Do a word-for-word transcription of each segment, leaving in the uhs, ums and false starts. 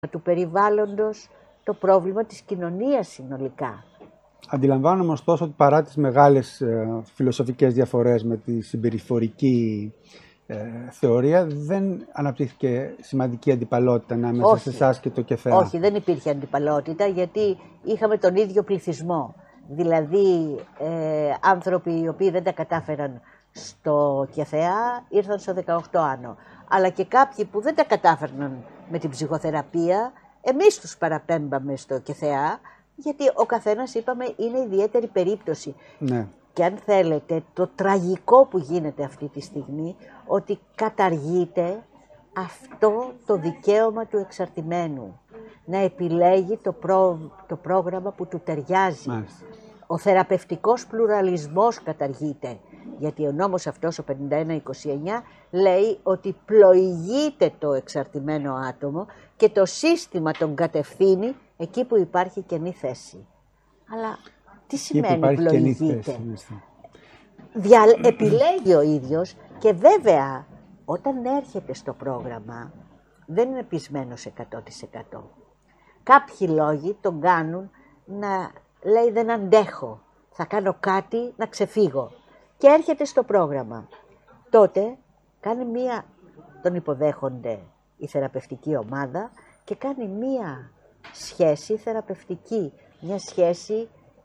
του περιβάλλοντος, το πρόβλημα της κοινωνίας συνολικά. Αντιλαμβάνομαι ωστόσο ότι παρά τις μεγάλες ε, φιλοσοφικές διαφορές με τη συμπεριφορική ε, θεωρία, δεν αναπτύχθηκε σημαντική αντιπαλότητα ανάμεσα Όχι. σε εσάς και το ΚΕΘΕΑ. Όχι, δεν υπήρχε αντιπαλότητα, γιατί είχαμε τον ίδιο πληθυσμό. Δηλαδή, ε, άνθρωποι οι οποίοι δεν τα κατάφεραν στο ΚΕΘΕΑ ήρθαν στο δεκαοκτώ άνω. Αλλά και κάποιοι που δεν τα κατάφερναν με την ψυχοθεραπεία, εμείς τους παραπέμπαμε στο ΚΕΘΕΑ, γιατί ο καθένας, είπαμε, είναι ιδιαίτερη περίπτωση. Ναι. Και αν θέλετε, το τραγικό που γίνεται αυτή τη στιγμή, ότι καταργείται αυτό το δικαίωμα του εξαρτημένου, να επιλέγει το, προ... το πρόγραμμα που του ταιριάζει. Μάλιστα. Ο θεραπευτικός πλουραλισμός καταργείται, γιατί ο νόμος αυτός, ο πενήντα ένα είκοσι εννιά, λέει ότι πλοηγείται το εξαρτημένο άτομο και το σύστημα τον κατευθύνει εκεί που υπάρχει κενή θέση. Αλλά τι σημαίνει πλοηγείται? Δια... Επιλέγει ο ίδιος και βέβαια όταν έρχεται στο πρόγραμμα δεν είναι πεισμένος εκατό τοις εκατό. Κάποιοι λόγοι τον κάνουν να λέει δεν αντέχω, θα κάνω κάτι να ξεφύγω. Και έρχεται στο πρόγραμμα. Τότε κάνει μία, τον υποδέχονται η θεραπευτική ομάδα και κάνει μία σχέση θεραπευτική, μια σχέση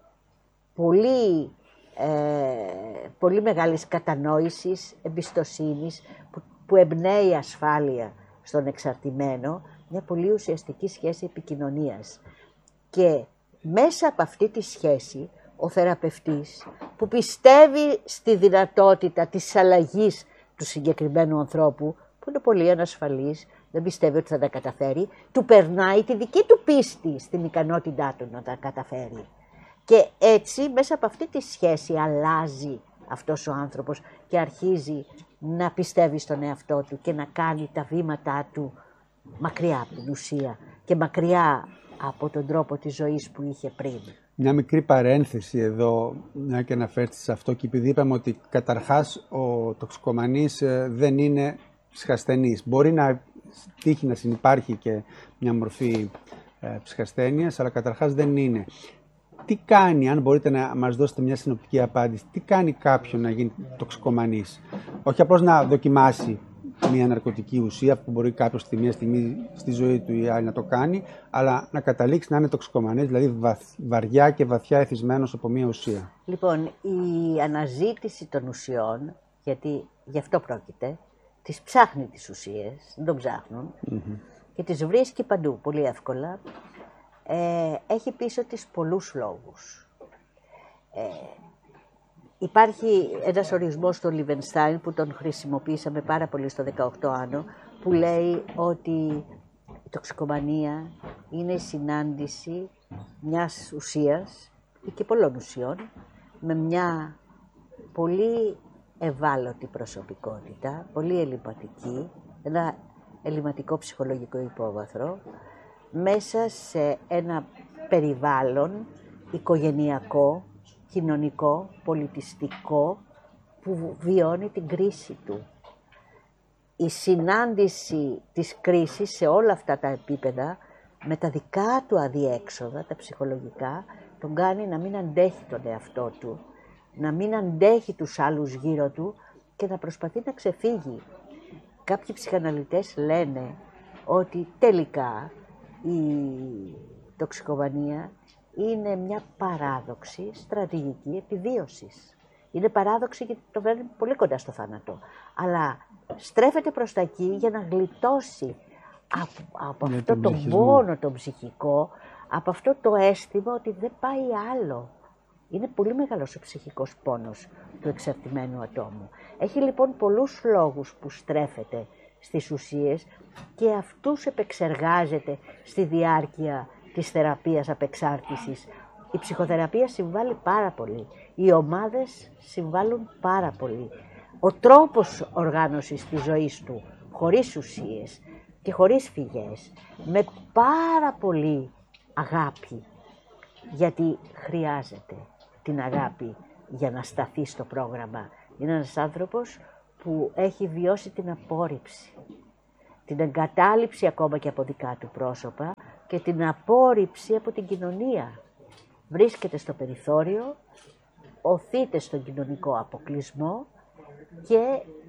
πολύ, ε, πολύ μεγάλης κατανόησης, εμπιστοσύνης, που, που εμπνέει ασφάλεια στον εξαρτημένο, μια πολύ ουσιαστική σχέση επικοινωνίας. Και μέσα από αυτή τη σχέση, ο θεραπευτής που πιστεύει στη δυνατότητα της αλλαγής του συγκεκριμένου ανθρώπου, που είναι πολύ ανασφαλής, δεν πιστεύει ότι θα τα καταφέρει, του περνάει τη δική του πίστη στην ικανότητά του να τα καταφέρει. Και έτσι μέσα από αυτή τη σχέση αλλάζει αυτός ο άνθρωπος και αρχίζει να πιστεύει στον εαυτό του και να κάνει τα βήματά του μακριά από την ουσία και μακριά από τον τρόπο της ζωής που είχε πριν. Μια μικρή παρένθεση εδώ, μια και αναφέρθηκες σε αυτό, και επειδή είπαμε ότι καταρχάς ο τοξικομανής δεν είναι ψυχασθενής. Μπορεί να τύχει να συνυπάρχει και μια μορφή ε, ψυχασθένειας, αλλά καταρχάς δεν είναι. Τι κάνει, αν μπορείτε να μας δώσετε μια συνοπτική απάντηση, τι κάνει κάποιον να γίνει τοξικομανής? Όχι απλώς να δοκιμάσει μια ναρκωτική ουσία που μπορεί κάποιος στη μία στιγμή στη ζωή του ή άλλη να το κάνει, αλλά να καταλήξει να είναι τοξικομανής, δηλαδή βαθ, βαριά και βαθιά εθισμένος από μια ουσία. Λοιπόν, η αναζήτηση των ουσιών, γιατί γι' αυτό πρόκειται, τις ψάχνει τις ουσίες, δεν τον ψάχνουν, mm-hmm. και τις βρίσκει παντού πολύ εύκολα, ε, έχει πίσω της πολλούς λόγους. Ε, υπάρχει ένας ορισμός στο Λιβενστάιν που τον χρησιμοποίησαμε πάρα πολύ στο δεκαοκτώ άνω, που λέει ότι η τοξικομανία είναι η συνάντηση μιας ουσίας ή και πολλών ουσιών με μια πολύ ευάλωτη προσωπικότητα, πολύ ελλειματική, ένα ελλειματικό ψυχολογικό υπόβαθρο, μέσα σε ένα περιβάλλον οικογενειακό, κοινωνικό, πολιτιστικό, που βιώνει την κρίση του. Η συνάντηση της κρίσης σε όλα αυτά τα επίπεδα, με τα δικά του αδιέξοδα, τα ψυχολογικά, τον κάνει να μην αντέχει τον εαυτό του, να μην αντέχει τους άλλους γύρω του και να προσπαθεί να ξεφύγει. Κάποιοι ψυχαναλυτές λένε ότι τελικά η τοξικομανία είναι μια παράδοξη στρατηγική επιβίωσης. Είναι παράδοξη γιατί το βαίνει πολύ κοντά στο θάνατο. Αλλά στρέφεται προς τα εκεί για να γλιτώσει από, από αυτό το πόνο τον ψυχικό, από αυτό το αίσθημα ότι δεν πάει άλλο. Είναι πολύ μεγάλος ο ψυχικός πόνος του εξαρτημένου ατόμου. Έχει λοιπόν πολλούς λόγους που στρέφεται στις ουσίες και αυτούς επεξεργάζεται στη διάρκεια της θεραπείας απεξάρτησης. Η ψυχοθεραπεία συμβάλλει πάρα πολύ. Οι ομάδες συμβάλλουν πάρα πολύ. Ο τρόπος οργάνωσης της ζωής του, χωρίς ουσίες και χωρίς φυγές, με πάρα πολύ αγάπη, γιατί χρειάζεται την αγάπη για να σταθεί στο πρόγραμμα. Είναι ένας άνθρωπος που έχει βιώσει την απόρριψη. την εγκατάλειψη ακόμα και από δικά του πρόσωπα και την απόρριψη από την κοινωνία. Βρίσκεται στο περιθώριο, οθείται στον κοινωνικό αποκλεισμό και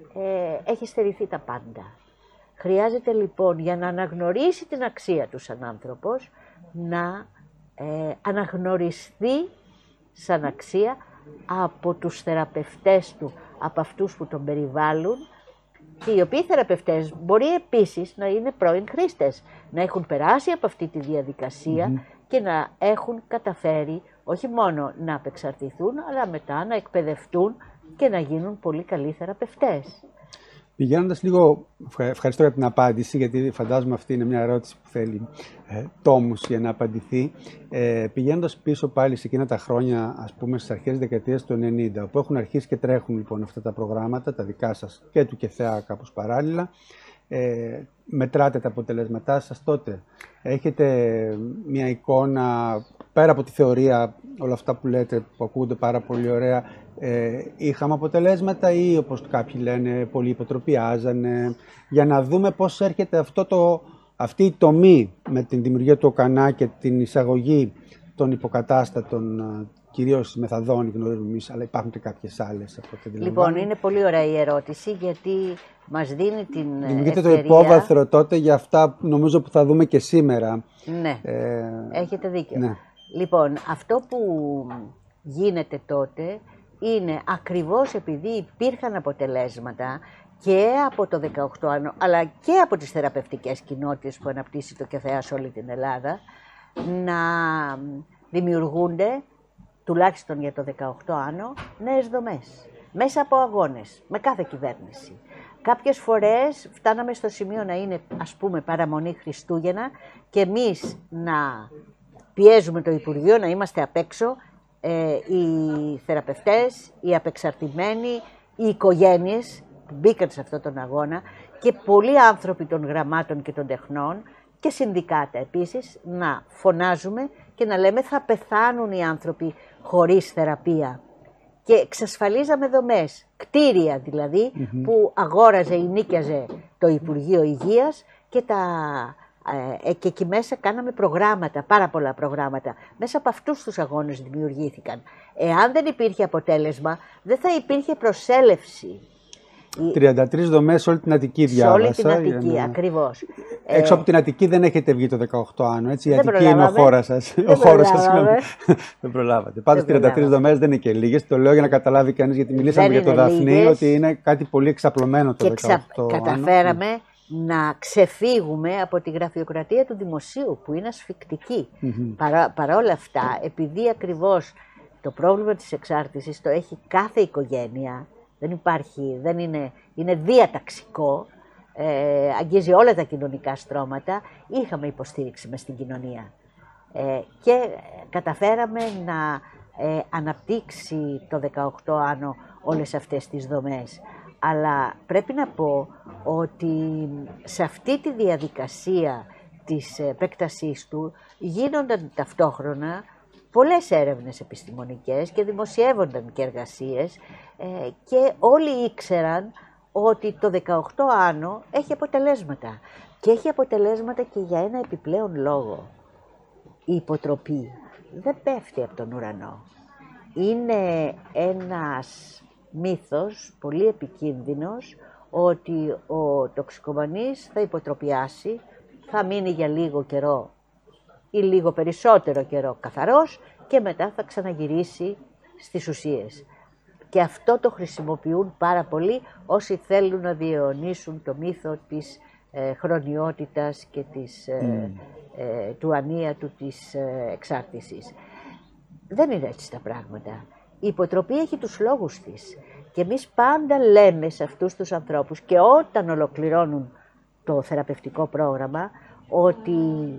ε, έχει στερηθεί τα πάντα. Χρειάζεται λοιπόν για να αναγνωρίσει την αξία του σαν άνθρωπος να ε, αναγνωριστεί σαν αξία από τους θεραπευτές του, από αυτούς που τον περιβάλλουν, και οι οποίοι θεραπευτές μπορεί επίσης να είναι πρώην χρήστες, να έχουν περάσει από αυτή τη διαδικασία mm-hmm. και να έχουν καταφέρει όχι μόνο να απεξαρτηθούν, αλλά μετά να εκπαιδευτούν και να γίνουν πολύ καλοί θεραπευτές. Πηγαίνοντας λίγο, ευχαριστώ για την απάντηση, γιατί φαντάζομαι αυτή είναι μια ερώτηση που θέλει ε, τόμους για να απαντηθεί. Ε, πηγαίνοντας πίσω πάλι σε εκείνα τα χρόνια, ας πούμε στις αρχές δεκαετίας του ενενήντα, όπου έχουν αρχίσει και τρέχουν λοιπόν αυτά τα προγράμματα, τα δικά σας και του ΚΕΘΕΑ κάπως παράλληλα, ε, μετράτε τα αποτελέσματά σας τότε. Έχετε μια εικόνα, πέρα από τη θεωρία, όλα αυτά που λέτε, που ακούγονται πάρα πολύ ωραία, ε, είχαμε αποτελέσματα ή όπως κάποιοι λένε, πολλοί υποτροπιάζανε, για να δούμε πώς έρχεται αυτό το, αυτή η τομή με την δημιουργία του ΟΚΑΝΑ και την εισαγωγή των υποκατάστατων, κυρίως μεθαδόνη γνωρίζουμε εμείς, αλλά υπάρχουν και κάποιες άλλες. Από ό,τι λοιπόν, είναι πολύ ωραία η ερώτηση, γιατί μας δίνει την δημιουργείται ευκαιρία... το υπόβαθρο τότε για αυτά νομίζω που θα δούμε και σήμερα. Ναι, ε... έχετε δίκιο. Ναι. Λοιπόν, αυτό που γίνεται τότε είναι ακριβώς επειδή υπήρχαν αποτελέσματα και από το δεκαοκτώ άνω, αλλά και από τις θεραπευτικές κοινότητες που αναπτύσσει το ΚΕΘΕΑ σε όλη την Ελλάδα, να δημιουργούνται, τουλάχιστον για το δεκαοκτώ άνω, νέες δομές, μέσα από αγώνες, με κάθε κυβέρνηση. Κάποιες φορές φτάναμε στο σημείο να είναι, ας πούμε, παραμονή Χριστούγεννα και εμείς να πιέζουμε το Υπουργείο, να είμαστε απ' έξω, ε, οι θεραπευτές, οι απεξαρτημένοι, οι οικογένειες που μπήκαν σε αυτόν τον αγώνα και πολλοί άνθρωποι των γραμμάτων και των τεχνών και συνδικάτα επίσης, να φωνάζουμε και να λέμε θα πεθάνουν οι άνθρωποι χωρίς θεραπεία. Και εξασφαλίζαμε δομές, κτίρια δηλαδή, mm-hmm. που αγόραζε ή νίκιαζε το Υπουργείο Υγείας και, τα, ε, και εκεί μέσα κάναμε προγράμματα, πάρα πολλά προγράμματα. Μέσα από αυτούς τους αγώνες δημιουργήθηκαν. Εάν δεν υπήρχε αποτέλεσμα, δεν θα υπήρχε προσέλευση. τριάντα τρεις δομές σε όλη την Αττική διάβασα. Σε όλη την Αττική, να... ακριβώς. Έξω ε... από την Αττική δεν έχετε βγει το δεκαοκτώ άνω, έτσι. Η Αττική προλάβαμε. Είναι ο χώρος σας. Δεν ο χώρος σας, δεν προλάβατε. Πάντως τριάντα τρεις δομές δεν είναι και λίγες. Το λέω για να καταλάβει κανείς, γιατί μιλήσαμε για το Δαφνί, ότι είναι κάτι πολύ εξαπλωμένο το και δεκαοκτώ άνω. Καταφέραμε να ξεφύγουμε από τη γραφειοκρατία του δημοσίου, που είναι ασφικτική. Mm-hmm. Παρά, παρόλα αυτά, επειδή ακριβώς το πρόβλημα της εξάρτησης το έχει κάθε οικογένεια, δεν υπάρχει, δεν είναι, είναι διαταξικό, ε, αγγίζει όλα τα κοινωνικά στρώματα, είχαμε υποστήριξη μες στην κοινωνία. Ε, και καταφέραμε να ε, αναπτύξει το δεκαοκτώ άνω όλες αυτές τις δομές. Αλλά πρέπει να πω ότι σε αυτή τη διαδικασία της επέκτασής του γίνονταν ταυτόχρονα πολλές έρευνες επιστημονικές και δημοσιεύονταν και εργασίες ε, και όλοι ήξεραν ότι το δεκαοκτώ άνω έχει αποτελέσματα. Και έχει αποτελέσματα και για ένα επιπλέον λόγο. Η υποτροπή δεν πέφτει από τον ουρανό. Είναι ένας μύθος πολύ επικίνδυνος ότι ο τοξικομανής θα υποτροπιάσει, θα μείνει για λίγο καιρό ή λίγο περισσότερο καιρό καθαρός και μετά θα ξαναγυρίσει στις ουσίες. Και αυτό το χρησιμοποιούν πάρα πολύ όσοι θέλουν να διαιωνίσουν το μύθο της ε, χρονιότητας και της, ε, ε, του ανίατου της ε, εξάρτησης. Δεν είναι έτσι τα πράγματα. Η υποτροπή έχει τους λόγους της. Και εμείς πάντα λέμε σε αυτούς τους ανθρώπους και όταν ολοκληρώνουν το θεραπευτικό πρόγραμμα ότι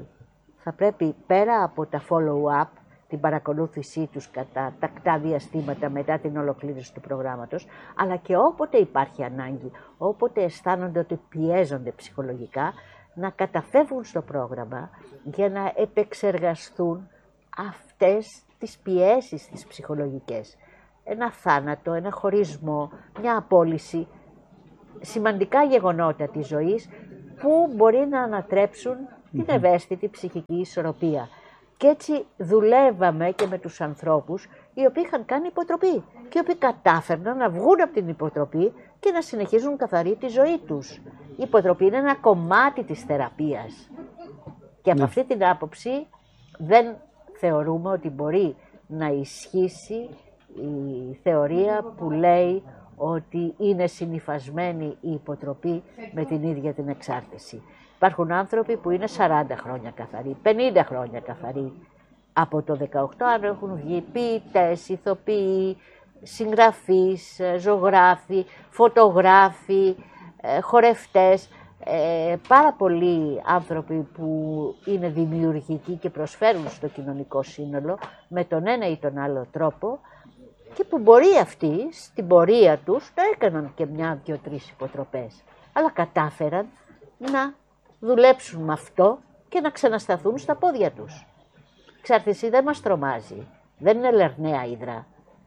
θα πρέπει πέρα από τα follow-up, την παρακολούθησή τους κατά τακτά διαστήματα μετά την ολοκλήρωση του προγράμματος, αλλά και όποτε υπάρχει ανάγκη, όποτε αισθάνονται ότι πιέζονται ψυχολογικά, να καταφεύγουν στο πρόγραμμα για να επεξεργαστούν αυτές τις πιέσεις τις ψυχολογικές. Ένα θάνατο, ένα χωρισμό, μια απόλυση, σημαντικά γεγονότα της ζωής που μπορεί να ανατρέψουν την ευαίσθητη ψυχική ισορροπία. Και έτσι δουλεύαμε και με τους ανθρώπους οι οποίοι είχαν κάνει υποτροπή και οι οποίοι κατάφερναν να βγουν από την υποτροπή και να συνεχίζουν καθαρή τη ζωή τους. Η υποτροπή είναι ένα κομμάτι της θεραπείας. Και από αυτή την άποψη δεν θεωρούμε ότι μπορεί να ισχύσει η θεωρία που λέει ότι είναι συνυφασμένη η υποτροπή με την ίδια την εξάρτηση. Υπάρχουν άνθρωποι που είναι σαράντα χρόνια καθαροί, πενήντα χρόνια καθαροί. Από το δεκαοκτώ αν έχουν βγει ποιητές, ηθοποιοί, συγγραφείς, ζωγράφοι, φωτογράφοι, χορευτές, ε, πάρα πολλοί άνθρωποι που είναι δημιουργικοί και προσφέρουν στο κοινωνικό σύνολο με τον ένα ή τον άλλο τρόπο και που μπορεί αυτοί στην πορεία τους να έκαναν και μια, δυο, τρεις υποτροπές, αλλά κατάφεραν να δουλέψουν με αυτό και να ξανασταθούν στα πόδια τους. Η εξάρτηση δεν μας τρομάζει, δεν είναι λερναία ύδρα.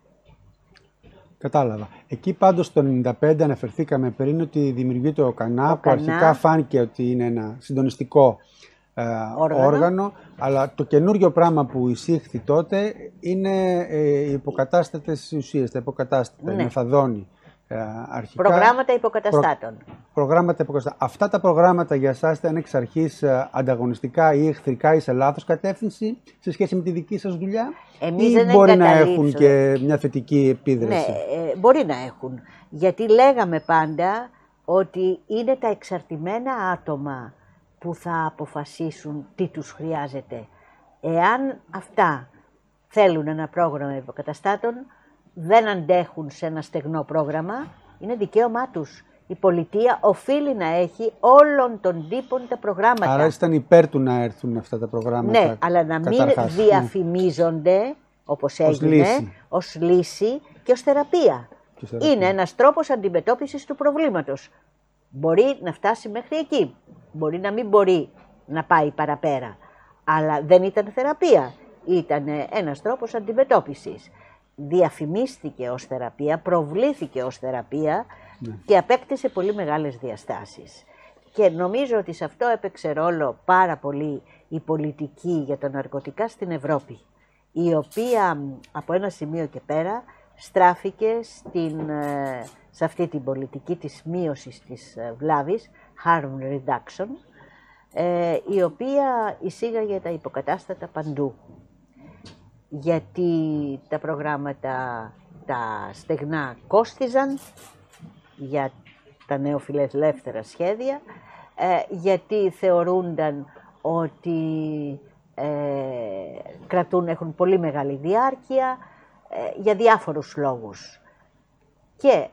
Κατάλαβα. Εκεί πάντως το ενενήντα πέντε αναφερθήκαμε πριν ότι δημιουργείται ο ΚΑΝΑ, Ο που ΚΑΝΑ, αρχικά φάνηκε ότι είναι ένα συντονιστικό ε, όργανο. όργανο, αλλά το καινούριο πράγμα που εισήχθη τότε είναι ε, οι υποκατάστατες ουσίες, τα υποκατάστατα, ναι. η μεθαδόνη. Ε, αρχικά, προγράμματα υποκαταστάτων. Προ, προγράμματα υποκαταστάτων. Αυτά τα προγράμματα για εσάς ήταν εξ αρχής ανταγωνιστικά ή εχθρικά ή σε λάθος κατεύθυνση σε σχέση με τη δική σας δουλειά, Εμείς ή δεν μπορεί να έχουν και μια θετική επίδραση? Ναι, ε, μπορεί να έχουν. Γιατί λέγαμε πάντα ότι είναι τα εξαρτημένα άτομα που θα αποφασίσουν τι τους χρειάζεται. Εάν αυτά θέλουν ένα πρόγραμμα υποκαταστάτων, δεν αντέχουν σε ένα στεγνό πρόγραμμα, είναι δικαίωμά τους. Η πολιτεία οφείλει να έχει όλων των τύπων τα προγράμματα. Άρα ήταν υπέρ του να έρθουν αυτά τα προγράμματα. Ναι, αλλά να μην καταρχάς, διαφημίζονται, ναι, όπως έγινε, λύση. ως λύση και ως θεραπεία. Και θεραπεία. Είναι ένας τρόπος αντιμετώπισης του προβλήματος. Μπορεί να φτάσει μέχρι εκεί, μπορεί να μην μπορεί να πάει παραπέρα, αλλά δεν ήταν θεραπεία, ήταν ένας τρόπος αντιμετώπισης. Διαφημίστηκε ως θεραπεία, προβλήθηκε ως θεραπεία, ναι, και απέκτησε πολύ μεγάλες διαστάσεις. Και νομίζω ότι σε αυτό έπαιξε ρόλο πάρα πολύ η πολιτική για τα ναρκωτικά στην Ευρώπη, η οποία από ένα σημείο και πέρα στράφηκε στην, σε αυτή την πολιτική της μείωσης της βλάβης, harm reduction, η οποία εισήγαγε τα υποκατάστατα παντού. Γιατί τα προγράμματα, τα στεγνά κόστιζαν για τα νεοφιλελεύθερα σχέδια, γιατί θεωρούνταν ότι ε, κρατούν, έχουν πολύ μεγάλη διάρκεια, ε, για διάφορους λόγους. Και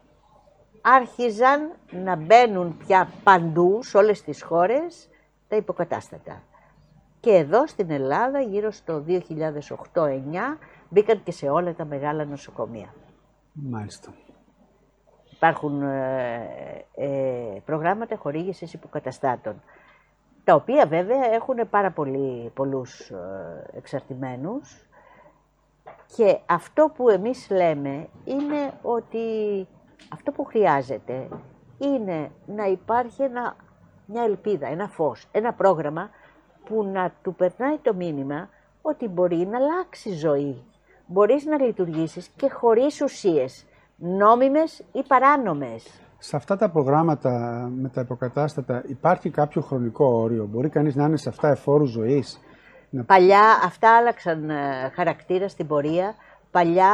άρχιζαν να μπαίνουν πια παντού, σε όλες τις χώρες, τα υποκατάστατα. Και εδώ στην Ελλάδα, γύρω στο δύο χιλιάδες οκτώ εννιά, μπήκαν και σε όλα τα μεγάλα νοσοκομεία. Μάλιστα. Υπάρχουν ε, ε, προγράμματα χορήγησης υποκαταστάτων, τα οποία βέβαια έχουν πάρα πολύ, πολλούς ε, εξαρτημένους, και αυτό που εμείς λέμε είναι ότι αυτό που χρειάζεται είναι να υπάρχει ένα, μια ελπίδα, ένα φως, ένα πρόγραμμα που να του περνάει το μήνυμα ότι μπορεί να αλλάξει ζωή. Μπορείς να λειτουργήσεις και χωρίς ουσίες, νόμιμες ή παράνομες. Σε αυτά τα προγράμματα με τα υποκατάστατα υπάρχει κάποιο χρονικό όριο? Μπορεί κανείς να είναι σε αυτά εφόρου ζωής? Παλιά αυτά άλλαξαν χαρακτήρα στην πορεία. Παλιά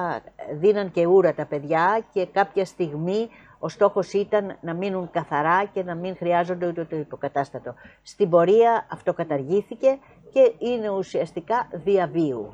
δίναν και ούρα τα παιδιά και κάποια στιγμή ο στόχος ήταν να μείνουν καθαρά και να μην χρειάζονται ούτε το υποκατάστατο. Στην πορεία αυτό καταργήθηκε και είναι ουσιαστικά διαβίου.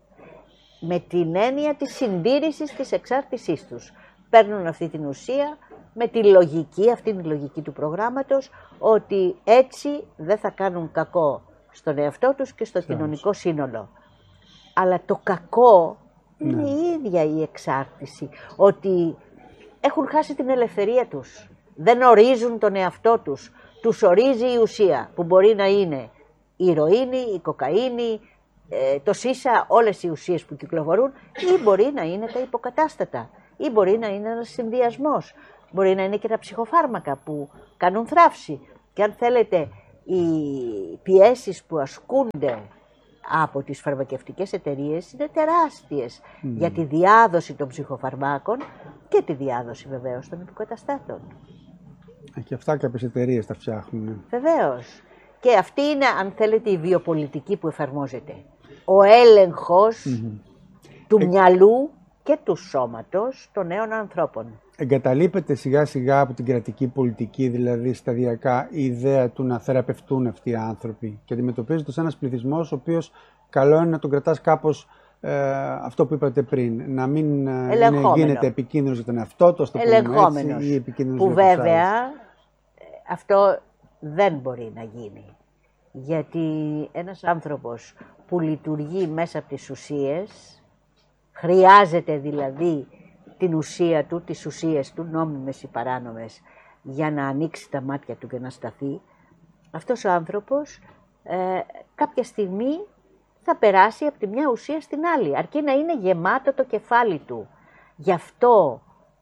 Με την έννοια της συντήρησης της εξάρτησής τους. Παίρνουν αυτή την ουσία με τη λογική, αυτή είναι η λογική του προγράμματος, ότι έτσι δεν θα κάνουν κακό στον εαυτό τους και στο κοινωνικό σύνολο. Αλλά το κακό ναι. είναι η ίδια η εξάρτηση, ότι έχουν χάσει την ελευθερία τους, δεν ορίζουν τον εαυτό τους, τους ορίζει η ουσία που μπορεί να είναι η ηρωίνη, η κοκαίνη, το σίσα, όλες οι ουσίες που κυκλοφορούν, ή μπορεί να είναι τα υποκατάστατα, ή μπορεί να είναι ένας συνδυασμός, μπορεί να είναι και τα ψυχοφάρμακα που κάνουν θράψη. Και αν θέλετε, οι πιέσεις που ασκούνται από τις φαρμακευτικές εταιρείες είναι τεράστιες mm. για τη διάδοση των ψυχοφαρμάκων και τη διάδοση βεβαίως των υποκαταστάτων. Και αυτά κάποιες εταιρείες τα φτιάχνουν. Βεβαίως. Και αυτή είναι, αν θέλετε, η βιοπολιτική που εφαρμόζεται. Ο έλεγχος mm-hmm. του ε... μυαλού και του σώματος των νέων ανθρώπων. Εγκαταλείπεται σιγά σιγά από την κρατική πολιτική, δηλαδή σταδιακά, η ιδέα του να θεραπευτούν αυτοί οι άνθρωποι και αντιμετωπίζεται ως ένας πληθυσμός ο οποίος καλό είναι να τον κρατάς κάπως ε, αυτό που είπατε πριν, να μην ε, είναι, γίνεται επικίνδυνος για τον εαυτό του, το ελεγχόμενος, έτσι, ή επικίνδυνος που για τους βέβαια άλλους. Αυτό δεν μπορεί να γίνει, γιατί ένας άνθρωπος που λειτουργεί μέσα από τις ουσίες, χρειάζεται δηλαδή την ουσία του, τις ουσίες του, νόμιμες ή παράνομες, για να ανοίξει τα μάτια του και να σταθεί, αυτός ο άνθρωπος ε, κάποια στιγμή θα περάσει από τη μια ουσία στην άλλη, αρκεί να είναι γεμάτο το κεφάλι του. Γι' αυτό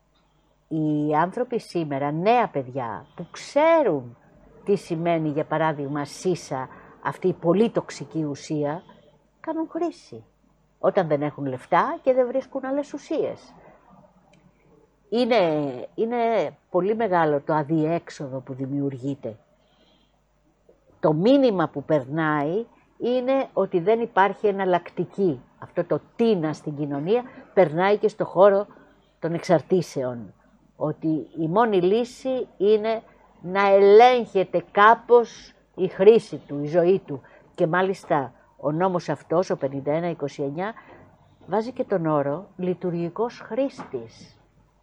οι άνθρωποι σήμερα, νέα παιδιά, που ξέρουν τι σημαίνει, για παράδειγμα, σίσα, αυτή η πολύ τοξική ουσία, κάνουν χρήση, όταν δεν έχουν λεφτά και δεν βρίσκουν άλλες ουσίες. Είναι, είναι πολύ μεγάλο το αδιέξοδο που δημιουργείται. Το μήνυμα που περνάει είναι ότι δεν υπάρχει εναλλακτική. Αυτό το τίνα στην κοινωνία περνάει και στο χώρο των εξαρτήσεων. Ότι η μόνη λύση είναι να ελέγχεται κάπως η χρήση του, η ζωή του. Και μάλιστα ο νόμος αυτός, ο πενήντα ένα είκοσι εννιά, βάζει και τον όρο λειτουργικός χρήστης.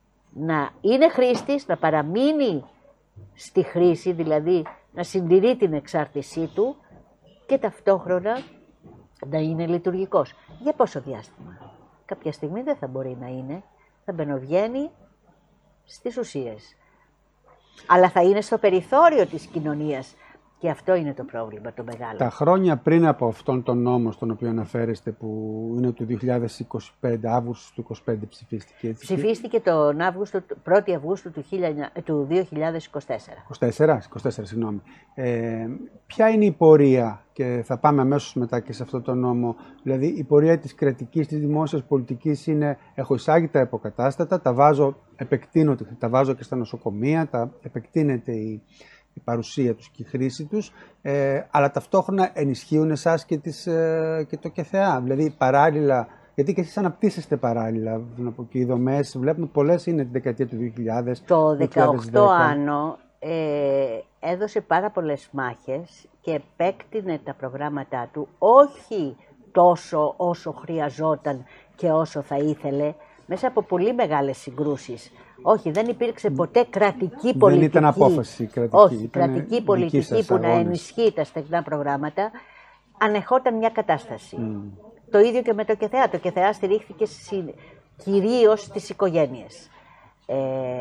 Να είναι χρήστης, να παραμείνει στη χρήση, δηλαδή να συντηρεί την εξάρτησή του και ταυτόχρονα να είναι λειτουργικός. Για πόσο διάστημα? Κάποια στιγμή δεν θα μπορεί να είναι, θα μπαινοβγαίνει στις ουσίες. Αλλά θα είναι στο περιθώριο της κοινωνίας και αυτό είναι το πρόβλημα το μεγάλο. Τα χρόνια πριν από αυτόν τον νόμο στον οποίο αναφέρεστε, που είναι του δύο χιλιάδες είκοσι πέντε, Αύγουστο του είκοσι πέντε ψηφίστηκε έτσι. Ψηφίστηκε τον Αύγουστο, πρώτη Αυγούστου του δύο χιλιάδες είκοσι τέσσερα. είκοσι τέσσερα, είκοσι τέσσερα συγγνώμη. Ε, ποια είναι η πορεία, και θα πάμε αμέσως μετά και σε αυτό το νόμο, δηλαδή η πορεία της κρατικής, της δημόσιας πολιτικής είναι: έχω εισάγει τα υποκατάστατα, τα βάζω, επεκτείνω, τα βάζω και στα νοσοκομεία, τα επεκτείνεται η η παρουσία τους και η χρήση τους, ε, αλλά ταυτόχρονα ενισχύουν εσάς και, τις, ε, και το ΚΕΘΕΑ. Δηλαδή παράλληλα, γιατί και εσείς αναπτύσσεστε παράλληλα, και οι δομές, βλέπουμε πολλές είναι τη δεκαετία του δύο χιλιάδες. Το δεκαοκτώ Άνω ε, έδωσε πάρα πολλές μάχες και επέκτηνε τα προγράμματά του, όχι τόσο όσο χρειαζόταν και όσο θα ήθελε, μέσα από πολύ μεγάλες συγκρούσεις. Όχι, δεν υπήρξε ποτέ κρατική πολιτική. Δεν ήταν απόφαση κρατική. Όχι, κρατική πολιτική που να ενισχύει τα στεγνά προγράμματα, ανεχόταν μια κατάσταση. Mm. Το ίδιο και με το ΚΕΘΕΑ. Το ΚΕΘΕΑ στηρίχθηκε κυρίως στις οικογένειες. Ε,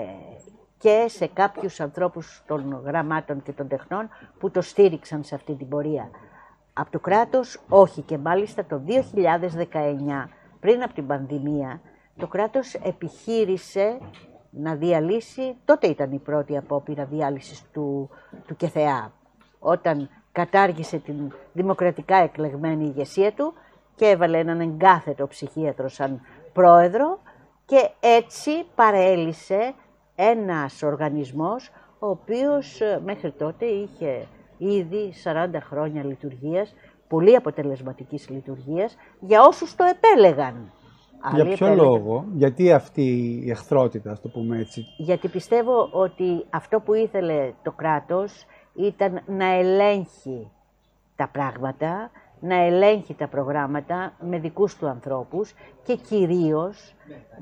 και σε κάποιους ανθρώπους των γραμμάτων και των τεχνών που το στήριξαν σε αυτή την πορεία. Από το κράτος, όχι. Και μάλιστα το δύο χιλιάδες δεκαεννιά, πριν από την πανδημία, το κράτος επιχείρησε να διαλύσει, τότε ήταν η πρώτη απόπειρα διάλυσης του, του ΚΕΘΕΑ, όταν κατάργησε την δημοκρατικά εκλεγμένη ηγεσία του και έβαλε έναν εγκάθετο ψυχίατρο σαν πρόεδρο και έτσι παρέλυσε ένας οργανισμός ο οποίος μέχρι τότε είχε ήδη σαράντα χρόνια λειτουργίας, πολύ αποτελεσματικής λειτουργίας, για όσους το επέλεγαν. Για ποιο επέλεγαν. Λόγο, γιατί αυτή η εχθρότητα, ας το πούμε έτσι? Γιατί πιστεύω ότι αυτό που ήθελε το κράτος ήταν να ελέγχει τα πράγματα, να ελέγχει τα προγράμματα με δικούς του ανθρώπους και κυρίως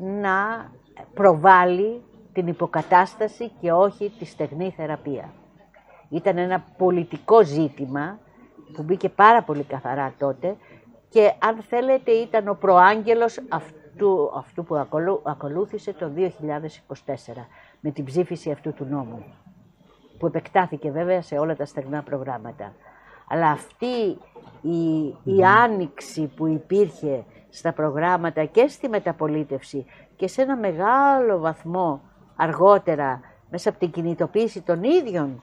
να προβάλλει την υποκατάσταση και όχι τη στεγνή θεραπεία. Ήταν ένα πολιτικό ζήτημα που μπήκε πάρα πολύ καθαρά τότε και αν θέλετε ήταν ο προάγγελος αυτού, αυτού που ακολου, ακολούθησε το δύο χιλιάδες είκοσι τέσσερα με την ψήφιση αυτού του νόμου, που επεκτάθηκε βέβαια σε όλα τα στεγνά προγράμματα. Αλλά αυτή η, η άνοιξη που υπήρχε στα προγράμματα και στη μεταπολίτευση και σε ένα μεγάλο βαθμό αργότερα μέσα από την κινητοποίηση των ίδιων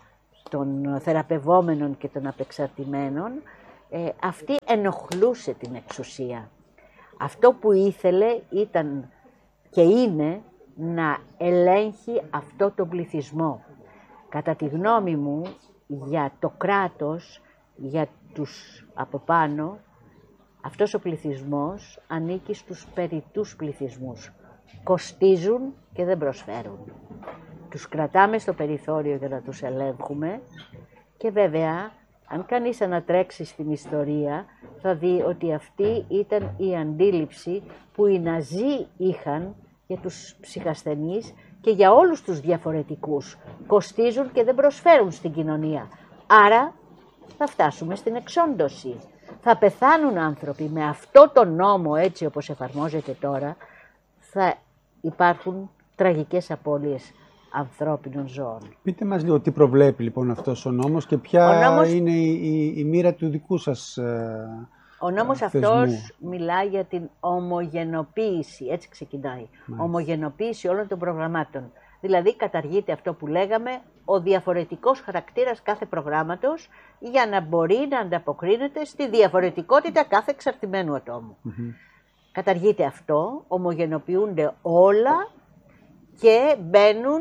των θεραπευόμενων και των απεξαρτημένων, ε, αυτή ενοχλούσε την εξουσία. Αυτό που ήθελε ήταν και είναι να ελέγχει αυτό τον πληθυσμό. Κατά τη γνώμη μου, για το κράτος, για τους από πάνω, αυτός ο πληθυσμός ανήκει στους περιττούς πληθυσμούς. Κοστίζουν και δεν προσφέρουν. Τους κρατάμε στο περιθώριο για να τους ελέγχουμε και βέβαια, αν κανείς ανατρέξει στην ιστορία, θα δει ότι αυτή ήταν η αντίληψη που οι Ναζί είχαν για τους ψυχασθενείς και για όλους τους διαφορετικούς. Κοστίζουν και δεν προσφέρουν στην κοινωνία. Άρα θα φτάσουμε στην εξόντωση. Θα πεθάνουν άνθρωποι. Με αυτό το νόμο, έτσι όπως εφαρμόζεται τώρα, θα υπάρχουν τραγικές απώλειες ανθρώπινων ζώων. Πείτε μας λίγο τι προβλέπει λοιπόν αυτός ο νόμος και ποια νόμος... είναι η, η, η μοίρα του δικού σας ε, Ο νόμος θεσμού. αυτός μιλάει για την ομογενοποίηση, έτσι ξεκινάει, Μάλιστα. ομογενοποίηση όλων των προγραμμάτων. Δηλαδή καταργείται αυτό που λέγαμε, ο διαφορετικός χαρακτήρας κάθε προγράμματος για να μπορεί να ανταποκρίνεται στη διαφορετικότητα κάθε εξαρτημένου ατόμου. Mm-hmm. Καταργείται αυτό, ομογενοποιούνται όλα και μπαίνουν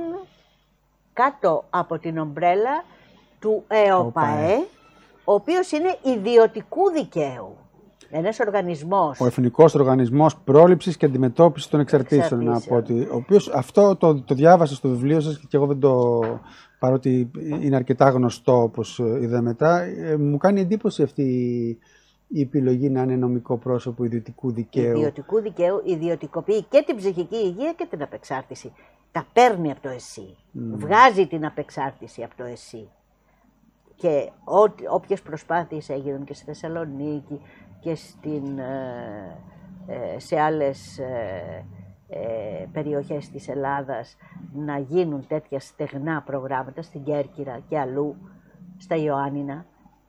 κάτω από την ομπρέλα του ΕΟΠΑΕ, ο οποίος είναι ιδιωτικού δικαίου. Ένας οργανισμός. Ο Εθνικός Οργανισμός Πρόληψης και Αντιμετώπισης των Εξαρτήσεων. Από ότι, ο οποίος αυτό το, το διάβασα στο βιβλίο σας και εγώ δεν το, παρότι είναι αρκετά γνωστό όπως είδα μετά, ε, μου κάνει εντύπωση αυτή η επιλογή να είναι νομικό πρόσωπο ιδιωτικού δικαίου. Ιδιωτικού δικαίου ιδιωτικοποιεί και την ψυχική υγεία και την απεξάρτηση. Τα παίρνει από το εσύ. Mm. Βγάζει την απεξάρτηση από το εσύ. Και ό, όποιες προσπάθειες έγιναν και στη Θεσσαλονίκη και στην, ε, ε, σε άλλες ε, ε, περιοχές της Ελλάδας να γίνουν τέτοια στεγνά προγράμματα, στην Κέρκυρα και αλλού, στα Ιωάννινα,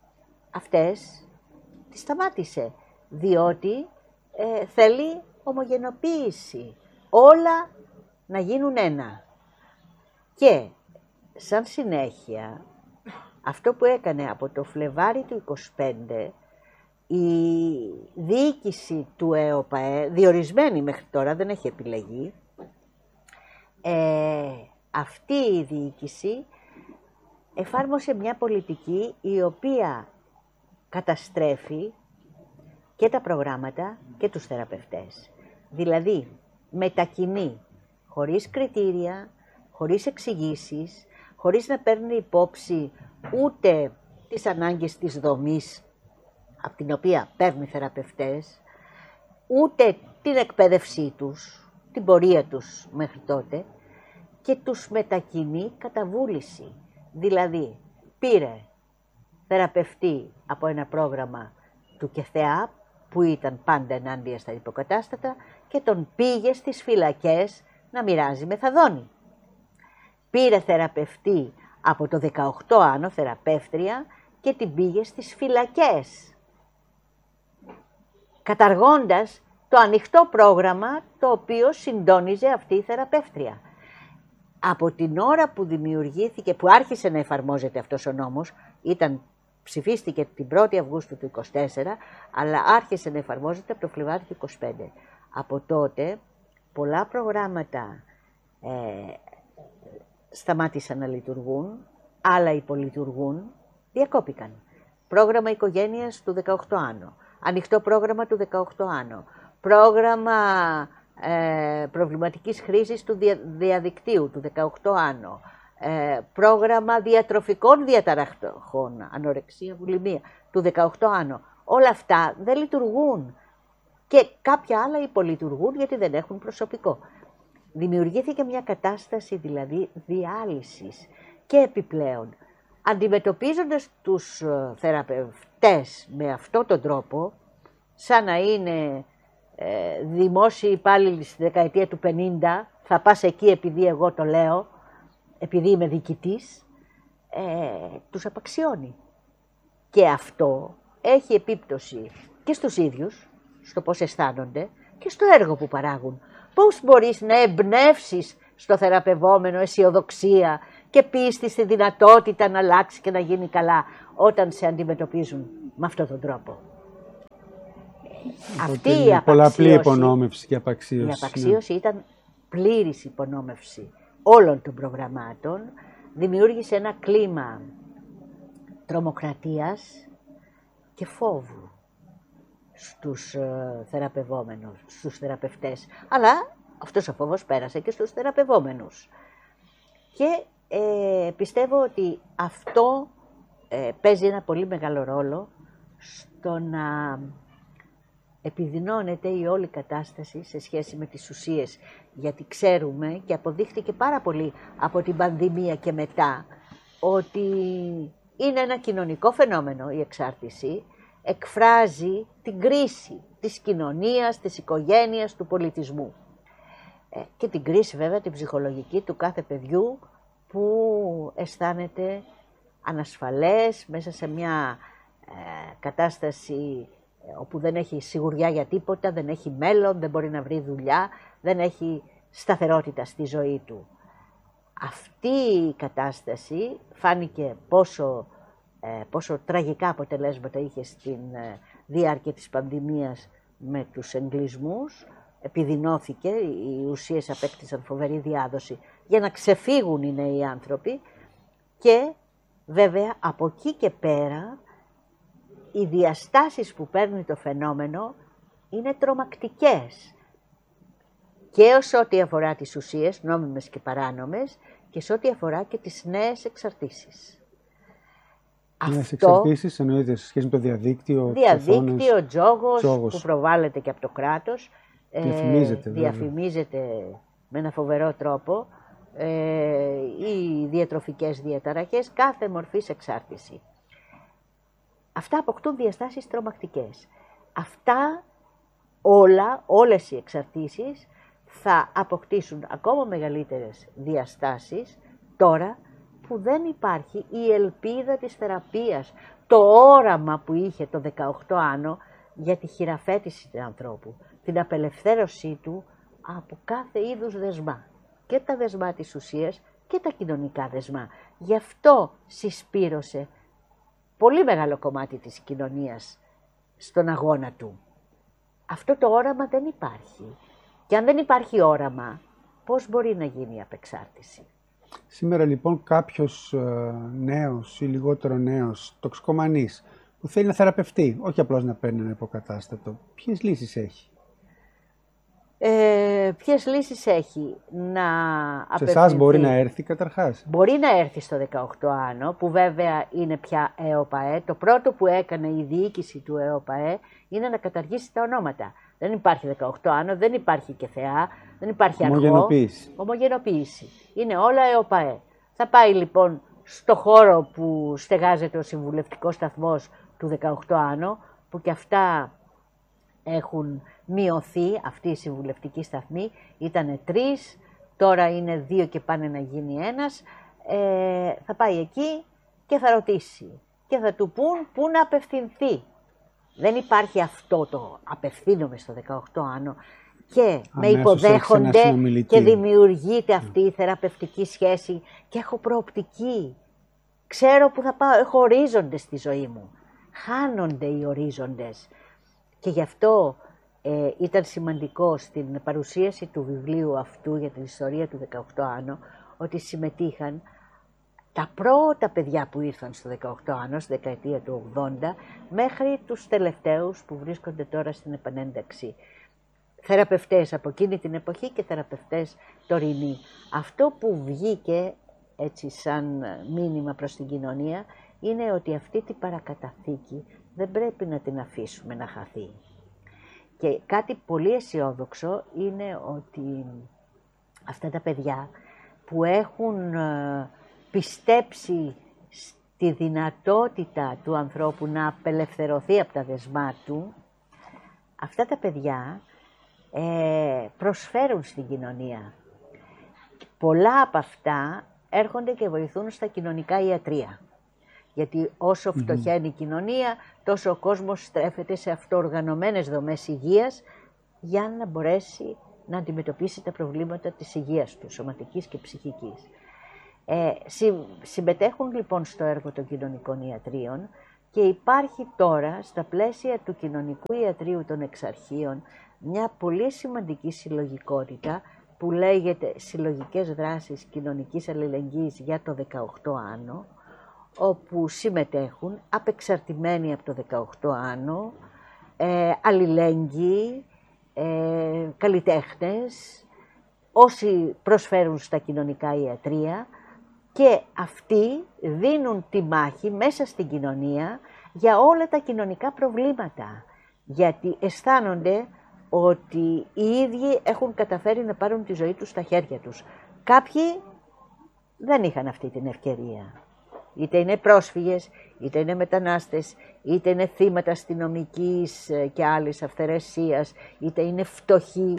αυτές τις σταμάτησε, διότι ε, θέλει ομογενοποίηση, όλα να γίνουν ένα. Και σαν συνέχεια, αυτό που έκανε από το Φλεβάρι του είκοσι πέντε, η διοίκηση του ΕΟΠΑΕ, διορισμένη μέχρι τώρα, δεν έχει επιλεγεί, ε, αυτή η διοίκηση εφάρμοσε μια πολιτική η οποία καταστρέφει και τα προγράμματα και τους θεραπευτές. Δηλαδή, μετακινεί χωρίς κριτήρια, χωρίς εξηγήσεις, χωρίς να παίρνει υπόψη ούτε τις ανάγκες της δομής από την οποία παίρνει θεραπευτές, ούτε την εκπαίδευσή τους, την πορεία τους μέχρι τότε, και τους μετακινεί κατά βούληση. Δηλαδή, πήρε θεραπευτή από ένα πρόγραμμα του ΚΕΘΕΑ, που ήταν πάντα ενάντια στα υποκατάστατα, και τον πήγε στις φυλακές να μοιράζει μεθαδόνη. Πήρε θεραπευτή από το δεκαοκτώ άνω, θεραπεύτρια, και την πήγε στις φυλακές, καταργώντας το ανοιχτό πρόγραμμα το οποίο συντόνιζε αυτή η θεραπεύτρια. Από την ώρα που δημιουργήθηκε, που άρχισε να εφαρμόζεται αυτός ο νόμος, ήταν, ψηφίστηκε την πρώτη Αυγούστου του είκοσι τέσσερα, αλλά άρχισε να εφαρμόζεται από το Φλεβάρι του είκοσι πέντε. Από τότε πολλά προγράμματα ε, σταμάτησαν να λειτουργούν, άλλα υπολειτουργούν, διακόπηκαν. Πρόγραμμα οικογένειας του δεκαοκτώ άνω, ανοιχτό πρόγραμμα του δεκαοκτώ άνω, πρόγραμμα ε, προβληματικής χρήσης του δια, διαδικτύου του δεκαοκτώ άνω, ε, πρόγραμμα διατροφικών διαταραχών, ανορεξία, βουλημία του δεκαοκτώ άνω. Όλα αυτά δεν λειτουργούν και κάποια άλλα υπολειτουργούν γιατί δεν έχουν προσωπικό. Δημιουργήθηκε μια κατάσταση δηλαδή διάλυσης και επιπλέον, αντιμετωπίζοντας τους θεραπευτές με αυτόν τον τρόπο, σαν να είναι ε, δημόσιοι υπάλληλοι στη δεκαετία του πενήντα, θα πας εκεί επειδή εγώ το λέω, επειδή είμαι διοικητής, ε, τους απαξιώνει. Και αυτό έχει επίπτωση και στους ίδιους, στο πώς αισθάνονται, και στο έργο που παράγουν. Πώς μπορείς να εμπνεύσεις στο θεραπευόμενο αισιοδοξία και πίστη στη δυνατότητα να αλλάξει και να γίνει καλά όταν σε αντιμετωπίζουν με αυτόν τον τρόπο. Αυτή η απαξίωση, πολλαπλή υπονόμευση και απαξίωση. Η απαξίωση ναι. ήταν πλήρης υπονόμευση όλων των προγραμμάτων, δημιούργησε ένα κλίμα τρομοκρατίας και φόβου στους ε, θεραπευόμενους, στους θεραπευτές. Αλλά αυτός ο φόβος πέρασε και στους θεραπευόμενους. Και ε, πιστεύω ότι αυτό ε, παίζει ένα πολύ μεγάλο ρόλο στο να επιδεινώνεται η όλη κατάσταση σε σχέση με τις ουσίες. Γιατί ξέρουμε και αποδείχτηκε πάρα πολύ από την πανδημία και μετά ότι είναι ένα κοινωνικό φαινόμενο η εξάρτηση, εκφράζει την κρίση της κοινωνίας, της οικογένειας, του πολιτισμού. Ε, και την κρίση βέβαια την ψυχολογική του κάθε παιδιού που αισθάνεται ανασφαλές μέσα σε μια ε, κατάσταση όπου δεν έχει σιγουριά για τίποτα, δεν έχει μέλλον, δεν μπορεί να βρει δουλειά, δεν έχει σταθερότητα στη ζωή του. Αυτή η κατάσταση φάνηκε πόσο, ε, πόσο τραγικά αποτελέσματα είχε στην ε, διάρκεια της πανδημίας με τους εγκλισμούς. Επιδεινώθηκε, οι ουσίες απέκτησαν φοβερή διάδοση για να ξεφύγουν οι νέοι άνθρωποι και βέβαια από εκεί και πέρα οι διαστάσεις που παίρνει το φαινόμενο είναι τρομακτικές και σε ό,τι αφορά τις ουσίες, νόμιμες και παράνομες, και σε ό,τι αφορά και τις νέες εξαρτήσεις. Νέες Αυτό... εξαρτήσεις εννοείται σε σχέση με το διαδίκτυο, διαδίκτυο, τζόγος, τζόγος που προβάλλεται και από το κράτος, διαφημίζεται, ε, διαφημίζεται με ένα φοβερό τρόπο, ε, οι διατροφικές διαταραχές, κάθε μορφής εξάρτηση. Αυτά αποκτούν διαστάσεις τρομακτικές. Αυτά όλα, όλες οι εξαρτήσεις θα αποκτήσουν ακόμα μεγαλύτερες διαστάσεις τώρα που δεν υπάρχει η ελπίδα της θεραπείας, το όραμα που είχε το δεκαοκτώ άνω για τη χειραφέτηση του ανθρώπου, την απελευθέρωσή του από κάθε είδους δεσμά, και τα δεσμά της ουσίας και τα κοινωνικά δεσμά. Γι' αυτό συσπήρωσε πολύ μεγάλο κομμάτι της κοινωνίας στον αγώνα του. Αυτό το όραμα δεν υπάρχει. Και αν δεν υπάρχει όραμα, πώς μπορεί να γίνει η απεξάρτηση. Σήμερα λοιπόν κάποιος ε, νέος ή λιγότερο νέος τοξικομανής που θέλει να θεραπευτεί, όχι απλώς να παίρνει ένα υποκατάστατο, ποιες λύσεις έχει? Ε, ποιες λύσεις έχει? Να σε εσάς μπορεί να έρθει καταρχάς. Μπορεί να έρθει στο δεκαοκτώ άνω, που βέβαια είναι πια ΕΟΠΑΕ. Το πρώτο που έκανε η διοίκηση του ΕΟΠΑΕ είναι να καταργήσει τα ονόματα. Δεν υπάρχει δεκαοκτώ άνω, δεν υπάρχει και ΘΕΑ, δεν υπάρχει αργό. Ομογενοποίηση. Ομογενοποίηση. Είναι όλα ΕΟΠΑΕ. Θα πάει λοιπόν στο χώρο που στεγάζεται ο συμβουλευτικός σταθμός του δεκαοκτώ άνω, που και αυτά έχουν μειωθεί, αυτοί οι συμβουλευτικοί σταθμοί. Ήτανε τρεις, τώρα είναι δύο και πάνε να γίνει ένας. Ε, θα πάει εκεί και θα ρωτήσει και θα του πούν πού να απευθυνθεί. Δεν υπάρχει αυτό το απευθύνομαι στο δεκαοκτώ άνω και αμέσως με υποδέχονται και δημιουργείται αυτή η θεραπευτική σχέση και έχω προοπτική. Ξέρω που θα πάω, έχω ορίζοντες στη ζωή μου. Χάνονται οι ορίζοντες. Και γι' αυτό ε, ήταν σημαντικό στην παρουσίαση του βιβλίου αυτού για την ιστορία του δεκαοκτώ άνω ότι συμμετείχαν τα πρώτα παιδιά που ήρθαν στο δεκαοκτώ άνω, στη δεκαετία του ογδόντα, μέχρι τους τελευταίους που βρίσκονται τώρα στην επανένταξη. Θεραπευτές από εκείνη την εποχή και θεραπευτές τωρινοί. Αυτό που βγήκε έτσι σαν μήνυμα προς την κοινωνία είναι ότι αυτή την παρακαταθήκη δεν πρέπει να την αφήσουμε να χαθεί. Και κάτι πολύ αισιόδοξο είναι ότι αυτά τα παιδιά που έχουν πιστέψει στη δυνατότητα του ανθρώπου να απελευθερωθεί από τα δεσμά του, αυτά τα παιδιά ε, προσφέρουν στην κοινωνία. Πολλά από αυτά έρχονται και βοηθούν στα κοινωνικά ιατρεία. Γιατί όσο φτωχαίνει η κοινωνία, τόσο ο κόσμος στρέφεται σε αυτοοργανωμένες δομές υγείας για να μπορέσει να αντιμετωπίσει τα προβλήματα της υγείας του, σωματικής και ψυχικής. Ε, συ, συμμετέχουν λοιπόν στο έργο των κοινωνικών ιατρίων και υπάρχει τώρα στα πλαίσια του κοινωνικού ιατρίου των εξαρχείων μια πολύ σημαντική συλλογικότητα που λέγεται Συλλογικές Δράσεις Κοινωνικής Αλληλεγγύης για το δεκαοκτώ άνω, όπου συμμετέχουν απεξαρτημένοι από το δεκαοκτώ άνω, ε, αλληλέγγυοι, ε, καλλιτέχνες, όσοι προσφέρουν στα κοινωνικά ιατρεία, και αυτοί δίνουν τη μάχη μέσα στην κοινωνία για όλα τα κοινωνικά προβλήματα, γιατί αισθάνονται ότι οι ίδιοι έχουν καταφέρει να πάρουν τη ζωή τους στα χέρια τους. Κάποιοι δεν είχαν αυτή την ευκαιρία. Είτε είναι πρόσφυγες, είτε είναι μετανάστες, είτε είναι θύματα αστυνομικής και άλλης αυθαιρεσίας, είτε είναι φτωχοί,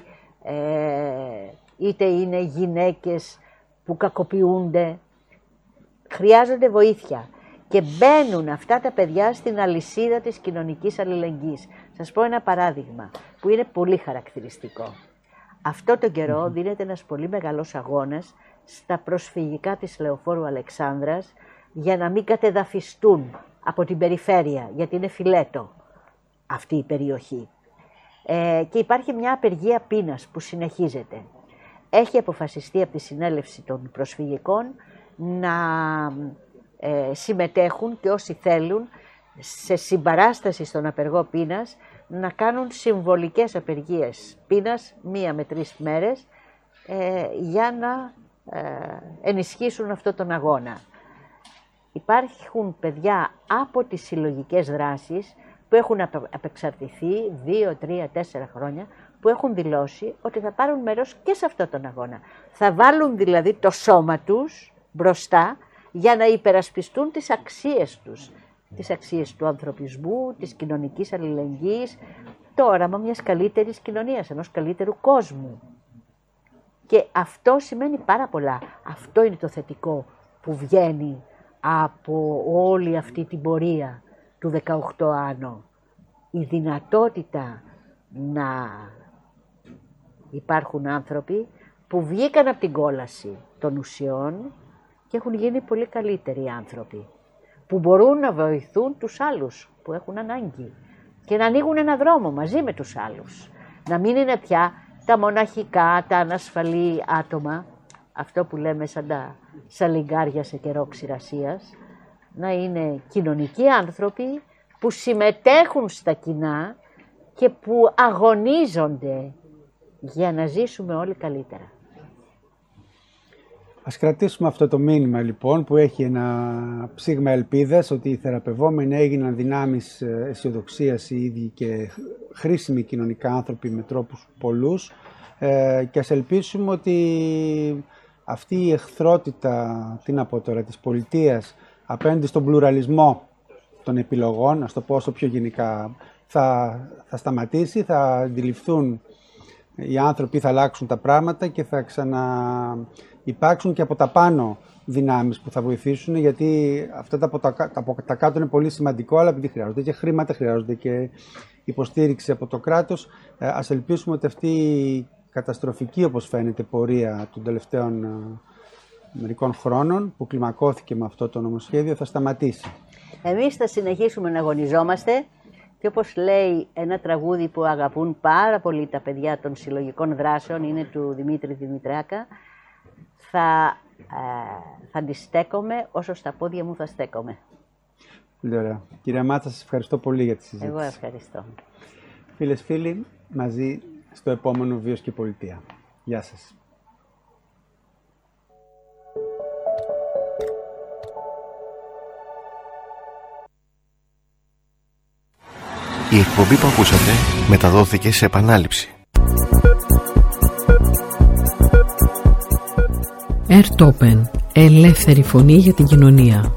είτε είναι γυναίκες που κακοποιούνται. Χρειάζονται βοήθεια και μπαίνουν αυτά τα παιδιά στην αλυσίδα της κοινωνικής αλληλεγγύης. Σας πω ένα παράδειγμα που είναι πολύ χαρακτηριστικό. Αυτό τον καιρό δίνεται ένας πολύ μεγάλος αγώνας στα προσφυγικά της Λεωφόρου Αλεξάνδρας για να μην κατεδαφιστούν από την περιφέρεια, γιατί είναι φιλέτο αυτή η περιοχή. Ε, και υπάρχει μια απεργία πείνας που συνεχίζεται. Έχει αποφασιστεί από τη συνέλευση των προσφυγικών να ε, συμμετέχουν και όσοι θέλουν σε συμπαράσταση στον απεργό πείνας να κάνουν συμβολικές απεργίες πείνας μία με τρεις μέρες ε, για να ε, ενισχύσουν αυτό τον αγώνα. Υπάρχουν παιδιά από τις συλλογικές δράσεις που έχουν απεξαρτηθεί δύο, τρία, τέσσερα χρόνια, που έχουν δηλώσει ότι θα πάρουν μέρος και σε αυτόν τον αγώνα. Θα βάλουν δηλαδή το σώμα τους μπροστά για να υπερασπιστούν τις αξίες τους. Τις αξίες του ανθρωπισμού, της κοινωνικής αλληλεγγύης, το όραμα μιας καλύτερης κοινωνίας, ενός καλύτερου κόσμου. Και αυτό σημαίνει πάρα πολλά. Αυτό είναι το θετικό που βγαίνει από όλη αυτή την πορεία του δεκαοκτώ άνω. Η δυνατότητα να υπάρχουν άνθρωποι που βγήκαν από την κόλαση των ουσιών και έχουν γίνει πολύ καλύτεροι άνθρωποι, που μπορούν να βοηθούν τους άλλους που έχουν ανάγκη και να ανοίγουν ένα δρόμο μαζί με τους άλλους. Να μην είναι πια τα μοναχικά, τα ανασφαλή άτομα, αυτό που λέμε σαν τα σαλιγκάρια σε καιρό ξηρασίας, να είναι κοινωνικοί άνθρωποι που συμμετέχουν στα κοινά και που αγωνίζονται για να ζήσουμε όλοι καλύτερα. Ας κρατήσουμε αυτό το μήνυμα λοιπόν που έχει ένα ψήγμα ελπίδας ότι οι θεραπευόμενοι έγιναν δυνάμεις αισιοδοξίας οι ίδιοι και χρήσιμοι κοινωνικά άνθρωποι με τρόπους πολλούς ε, και ας ελπίσουμε ότι αυτή η εχθρότητα, τι να πω τώρα, της πολιτείας απέναντι στον πλουραλισμό των επιλογών, να το πω όσο πιο γενικά, θα, θα σταματήσει, θα αντιληφθούν οι άνθρωποι, θα αλλάξουν τα πράγματα και θα ξαναυπάρξουν και από τα πάνω δυνάμεις που θα βοηθήσουν, γιατί αυτά τα από τα, από τα κάτω είναι πολύ σημαντικό, αλλά επειδή χρειάζονται και χρήματα, χρειάζονται και υποστήριξη από το κράτος, ας ελπίσουμε ότι αυτή η καταστροφική, όπως φαίνεται, πορεία των τελευταίων μερικών χρόνων που κλιμακώθηκε με αυτό το νομοσχέδιο θα σταματήσει. Εμείς θα συνεχίσουμε να αγωνιζόμαστε και όπως λέει ένα τραγούδι που αγαπούν πάρα πολύ τα παιδιά των συλλογικών δράσεων, είναι του Δημήτρη Δημητράκα, θα, ε, θα αντιστέκομαι όσο στα πόδια μου θα στέκομαι. Πολύ ωραία. Κυρία Μάτσα, σας ευχαριστώ πολύ για τη συζήτηση. Εγώ ευχαριστώ. Φίλες, φίλοι, μαζί στο επόμενο Βίος και Πολιτεία. Γεια σας. Η εκπομπή που ακούσατε μεταδόθηκε σε επανάληψη. Ερτόπεν, ελεύθερη φωνή για την κοινωνία.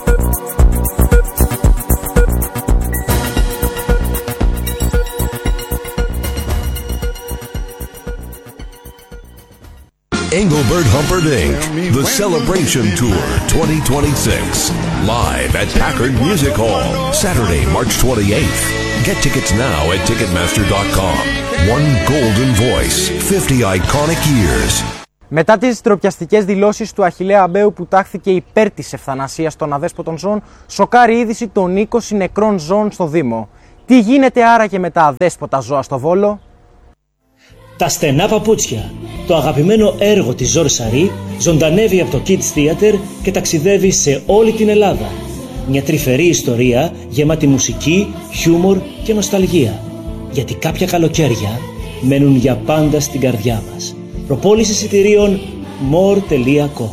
Engelbert Humperdinck, The Celebration Tour twenty twenty-six, live at Packard Music Hall, Saturday, March twenty-eighth. Get tickets now at ticketmaster dot com. One golden voice, fifty iconic years. Μετά τις ντροπιαστικές δηλώσεις του Αχιλλέα Αμπέου που τάχθηκε υπέρ της ευθανασίας των αδέσποτων ζώων, σοκάρει είδηση των είκοσι νεκρών ζώων στο Δήμο. Τι γίνεται άραγε με τα αδέσποτα ζώα στο Βόλο? Τα στενά παπούτσια, το αγαπημένο έργο της Ζορ Σαρή, ζωντανεύει από το Kids Theater και ταξιδεύει σε όλη την Ελλάδα. Μια τρυφερή ιστορία γεμάτη μουσική, χιούμορ και νοσταλγία. Γιατί κάποια καλοκαίρια μένουν για πάντα στην καρδιά μας. Προπόληση εισιτηρίων more τελεία com.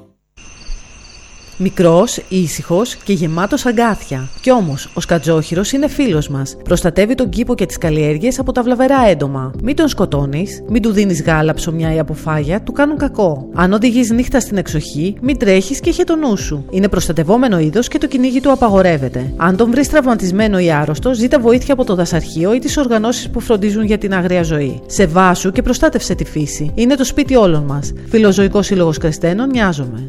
Μικρός, ήσυχος και γεμάτος αγκάθια. Κι όμως, ο σκατζόχυρος είναι φίλος μας. Προστατεύει τον κήπο και τις καλλιέργειες από τα βλαβερά έντομα. Μην τον σκοτώνεις, μην του δίνεις γάλα, ψωμιά ή αποφάγια, του κάνουν κακό. Αν οδηγείς νύχτα στην εξοχή, μην τρέχεις και είχε το νου σου. Είναι προστατευόμενο είδος και το κυνήγι του απαγορεύεται. Αν τον βρεις τραυματισμένο ή άρρωστο, ζήτα βοήθεια από το δασαρχείο ή τις οργανώσεις που φροντίζουν για την άγρια ζωή. Σεβάσου και προστάτευσε τη φύση. Είναι το σπίτι όλων μας. Φιλοζωικός Σύλλογος Κρεστένων, νοιάζομαι.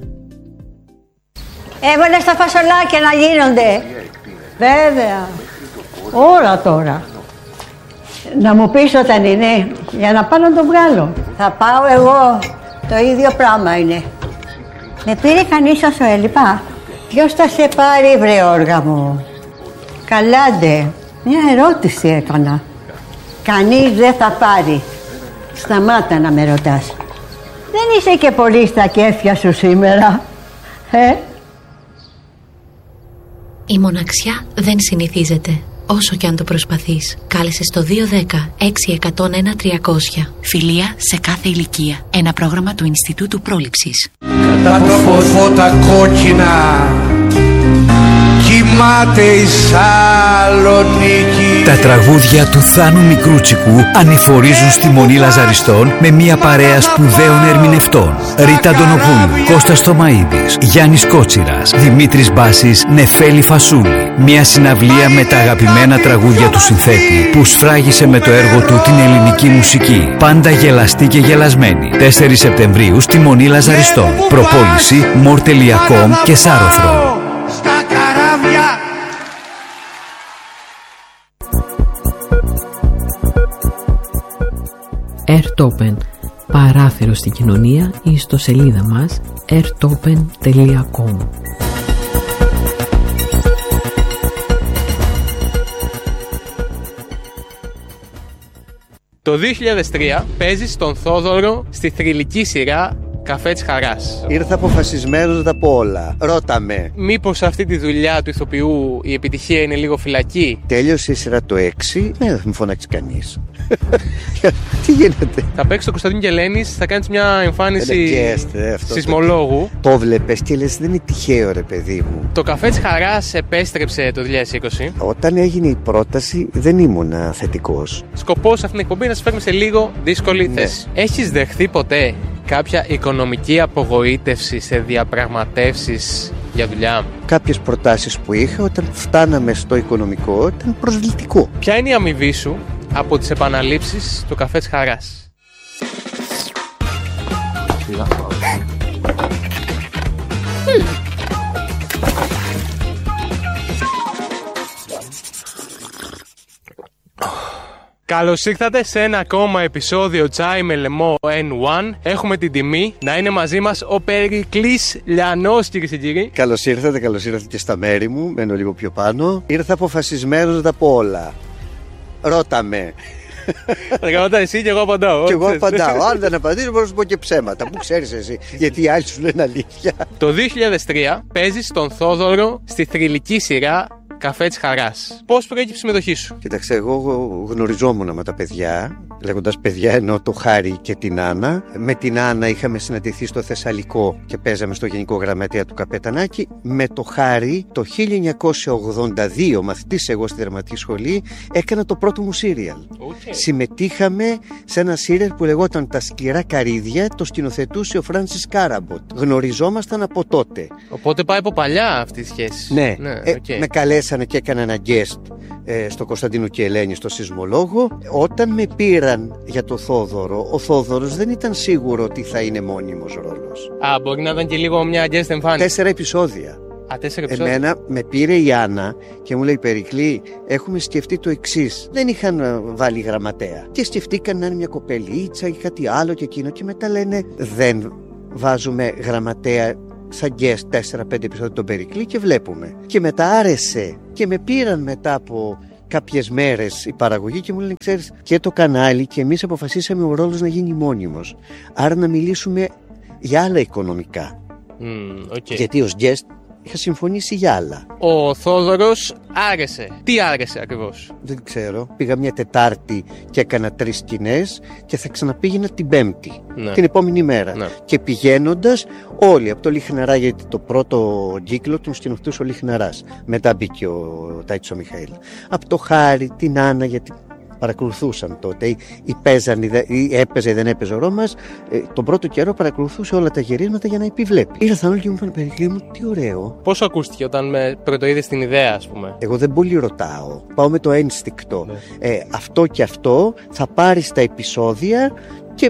Έβαλε τα φασολάκια να γίνονται. Βέβαια. Ώρα τώρα. Να μου πεις όταν είναι, για να πάω να το βγάλω. Θα πάω εγώ. Το ίδιο πράγμα είναι. Με πήρε κανείς όσο έλειπα? Ποιος θα σε πάρει, βρε όργα μου? Καλάντε. Μια ερώτηση έκανα. Κανείς δεν θα πάρει. Σταμάτα να με ρωτάς. Δεν είσαι και πολύ στα κέφια σου σήμερα, ε? Η μοναξιά δεν συνηθίζεται, όσο και αν το προσπαθείς. Κάλεσε στο δύο δέκα έξι εκατό ένα τριακόσια. Φιλία σε κάθε ηλικία. Ένα πρόγραμμα του Ινστιτούτου Πρόληψης. Κατά το φώτα κόκκινα κοιμάται η Σαλονίκη. Τα τραγούδια του Θάνου Μικρούτσικου ανηφορίζουν στη Μονή Λαζαριστών με μια παρέα σπουδαίων ερμηνευτών. Ρίτα Αντωνοπούλου, Κώστας Θωμαίδης, Γιάννης Κότσιρας, Δημήτρης Μπάσης, Νεφέλη Φασούλη. Μια συναυλία με τα αγαπημένα τραγούδια του συνθέτη που σφράγισε με το έργο του την ελληνική μουσική. Πάντα γελαστή και γελασμένη. τέσσερις Σεπτεμβρίου στη Μονή Λαζαριστών. Προπόληση more τελεία com και Σάρωθρο. Airtopen, παράθυρο στην κοινωνία, η ιστοσελίδα μας airtopen τελεία com. Το δύο χιλιάδες τρία παίζεις τον Θόδωρο στη θρυλική σειρά Καφέ της Χαράς. Ήρθα αποφασισμένος να τα πω όλα. Ρώτα με. Μήπως αυτή τη δουλειά του ηθοποιού η επιτυχία είναι λίγο φυλακή? Τέλειωσε η σειρά το έξι. Ναι, δεν με φωνάξει κανείς. Τι γίνεται? Θα παίξεις το Κωνσταντίνο και Ελένης, θα κάνεις μια εμφάνιση σεισμολόγου. Το βλέπεις και λες δεν είναι τυχαίο, ρε παιδί μου. Το Καφέ της Χαράς επέστρεψε το δύο χιλιάδες είκοσι. Όταν έγινε η πρόταση δεν ήμουν θετικός. Σκοπός αυτήν την εκπομπή να σε φέρουμε σε λίγο δύσκολη ναι. θέση. Έχεις δεχθεί ποτέ κάποια οικονομική απογοήτευση σε διαπραγματεύσεις για δουλειά? Κάποιες προτάσεις που είχα όταν φτάναμε στο οικονομικό ήταν προσβλητικό. Ποια είναι η αμοιβή σου από τις επαναλήψεις του Καφέ της Χαράς? Καλώς ήρθατε σε ένα ακόμα επεισόδιο Τσάι με λαιμό εν ένα. Έχουμε την τιμή να είναι μαζί μας ο Περικλής Λιανός, κυρίες και κύριοι. Καλώς ήρθατε, καλώς ήρθατε και στα μέρη μου. Μένω λίγο πιο πάνω. Ήρθα αποφασισμένος να τα πω όλα. Ρώτα με. Θα κάνω εσύ και εγώ απαντάω. Και εγώ απαντάω. Αν δεν απαντήσω, μπορώ να σου πω και ψέματα. Πού ξέρεις εσύ, γιατί οι άλλοι σου λένε αλήθεια. Το δύο χιλιάδες τρία παίζεις τον Θόδωρο στη θρυλική σειρά Καφέ της Χαράς. Πώς προέκυψε η συμμετοχή σου? Κοίταξε, εγώ γνωριζόμουν με τα παιδιά. Λέγοντας παιδιά εννοώ το Χάρη και την Άννα. Με την Άννα είχαμε συναντηθεί στο Θεσσαλικό και παίζαμε στο Γενικό Γραμματέα του Καπετανάκη. Με το Χάρη το χίλια εννιακόσια ογδόντα δύο, μαθητής εγώ στη δραματική σχολή, έκανα το πρώτο μου σύριαλ. Okay. Συμμετείχαμε σε ένα σύριαλ που λεγόταν Τα Σκληρά Καρύδια, το σκηνοθετούσε ο Φράνσις Κάραμποτ. Γνωριζόμασταν από τότε. Οπότε πάει από παλιά αυτή η σχέση. Ναι, ναι ε, okay. με καλέσανε και έκανα ένα guest ε, στο Κωνσταντίνο και Ελένη στο σεισμολόγο. Όταν με πήραν για το Θόδωρο, ο Θόδωρος δεν ήταν σίγουρο ότι θα είναι μόνιμος ρόλος. Α, μπορεί να ήταν και λίγο μια guest εμφάνιση. Τέσσερα επεισόδια. Α, τέσσερα επεισόδια. Εμένα με πήρε η Άννα και μου λέει: Περικλή, έχουμε σκεφτεί το εξής. Δεν είχαν βάλει γραμματέα. Και σκεφτήκαν να είναι μια κοπελίτσα ή κάτι άλλο και εκείνο. Και μετά λένε: Δεν βάζουμε γραμματέα σαν guest τέσσερα πέντε επεισόδια τον Περικλή και βλέπουμε. Και μετά άρεσε. Και με πήραν μετά από κάποιες μέρες η παραγωγή και μου λένε: Ξέρεις, και το κανάλι και εμείς αποφασίσαμε ο ρόλος να γίνει μόνιμος. Άρα να μιλήσουμε για άλλα οικονομικά. Mm, okay. Γιατί ως guest είχα συμφωνήσει για άλλα. Ο Θόδωρος άρεσε. Τι άρεσε ακριβώς? Δεν ξέρω. Πήγα μια Τετάρτη και έκανα τρεις σκηνές και θα ξαναπήγαινα την Πέμπτη. Ναι. Την επόμενη μέρα. Ναι. Και πηγαίνοντας όλοι από το Λιχναρά, γιατί το πρώτο κύκλο τον σκηνοθετούσε ο Λιχναράς. Μετά μπήκε ο Τάιτσο Μιχαήλ. Από το Χάρη, την Άννα, γιατί παρακολουθούσαν τότε ή, ή, παίζαν, ή, ή έπαιζε ή δεν έπαιζε ο Ρώμας, ε, τον πρώτο καιρό παρακολουθούσε όλα τα γυρίσματα για να επιβλέπει. Ήρθαν όλοι και μου είπαν: Περικλή μου, τι ωραίο. Πώς ακούστηκε όταν με πρωτοείδες την ιδέα, ας πούμε? Εγώ δεν πολύ ρωτάω. Πάω με το ένστικτο. Ναι. Ε, αυτό και αυτό θα πάρεις τα επεισόδια και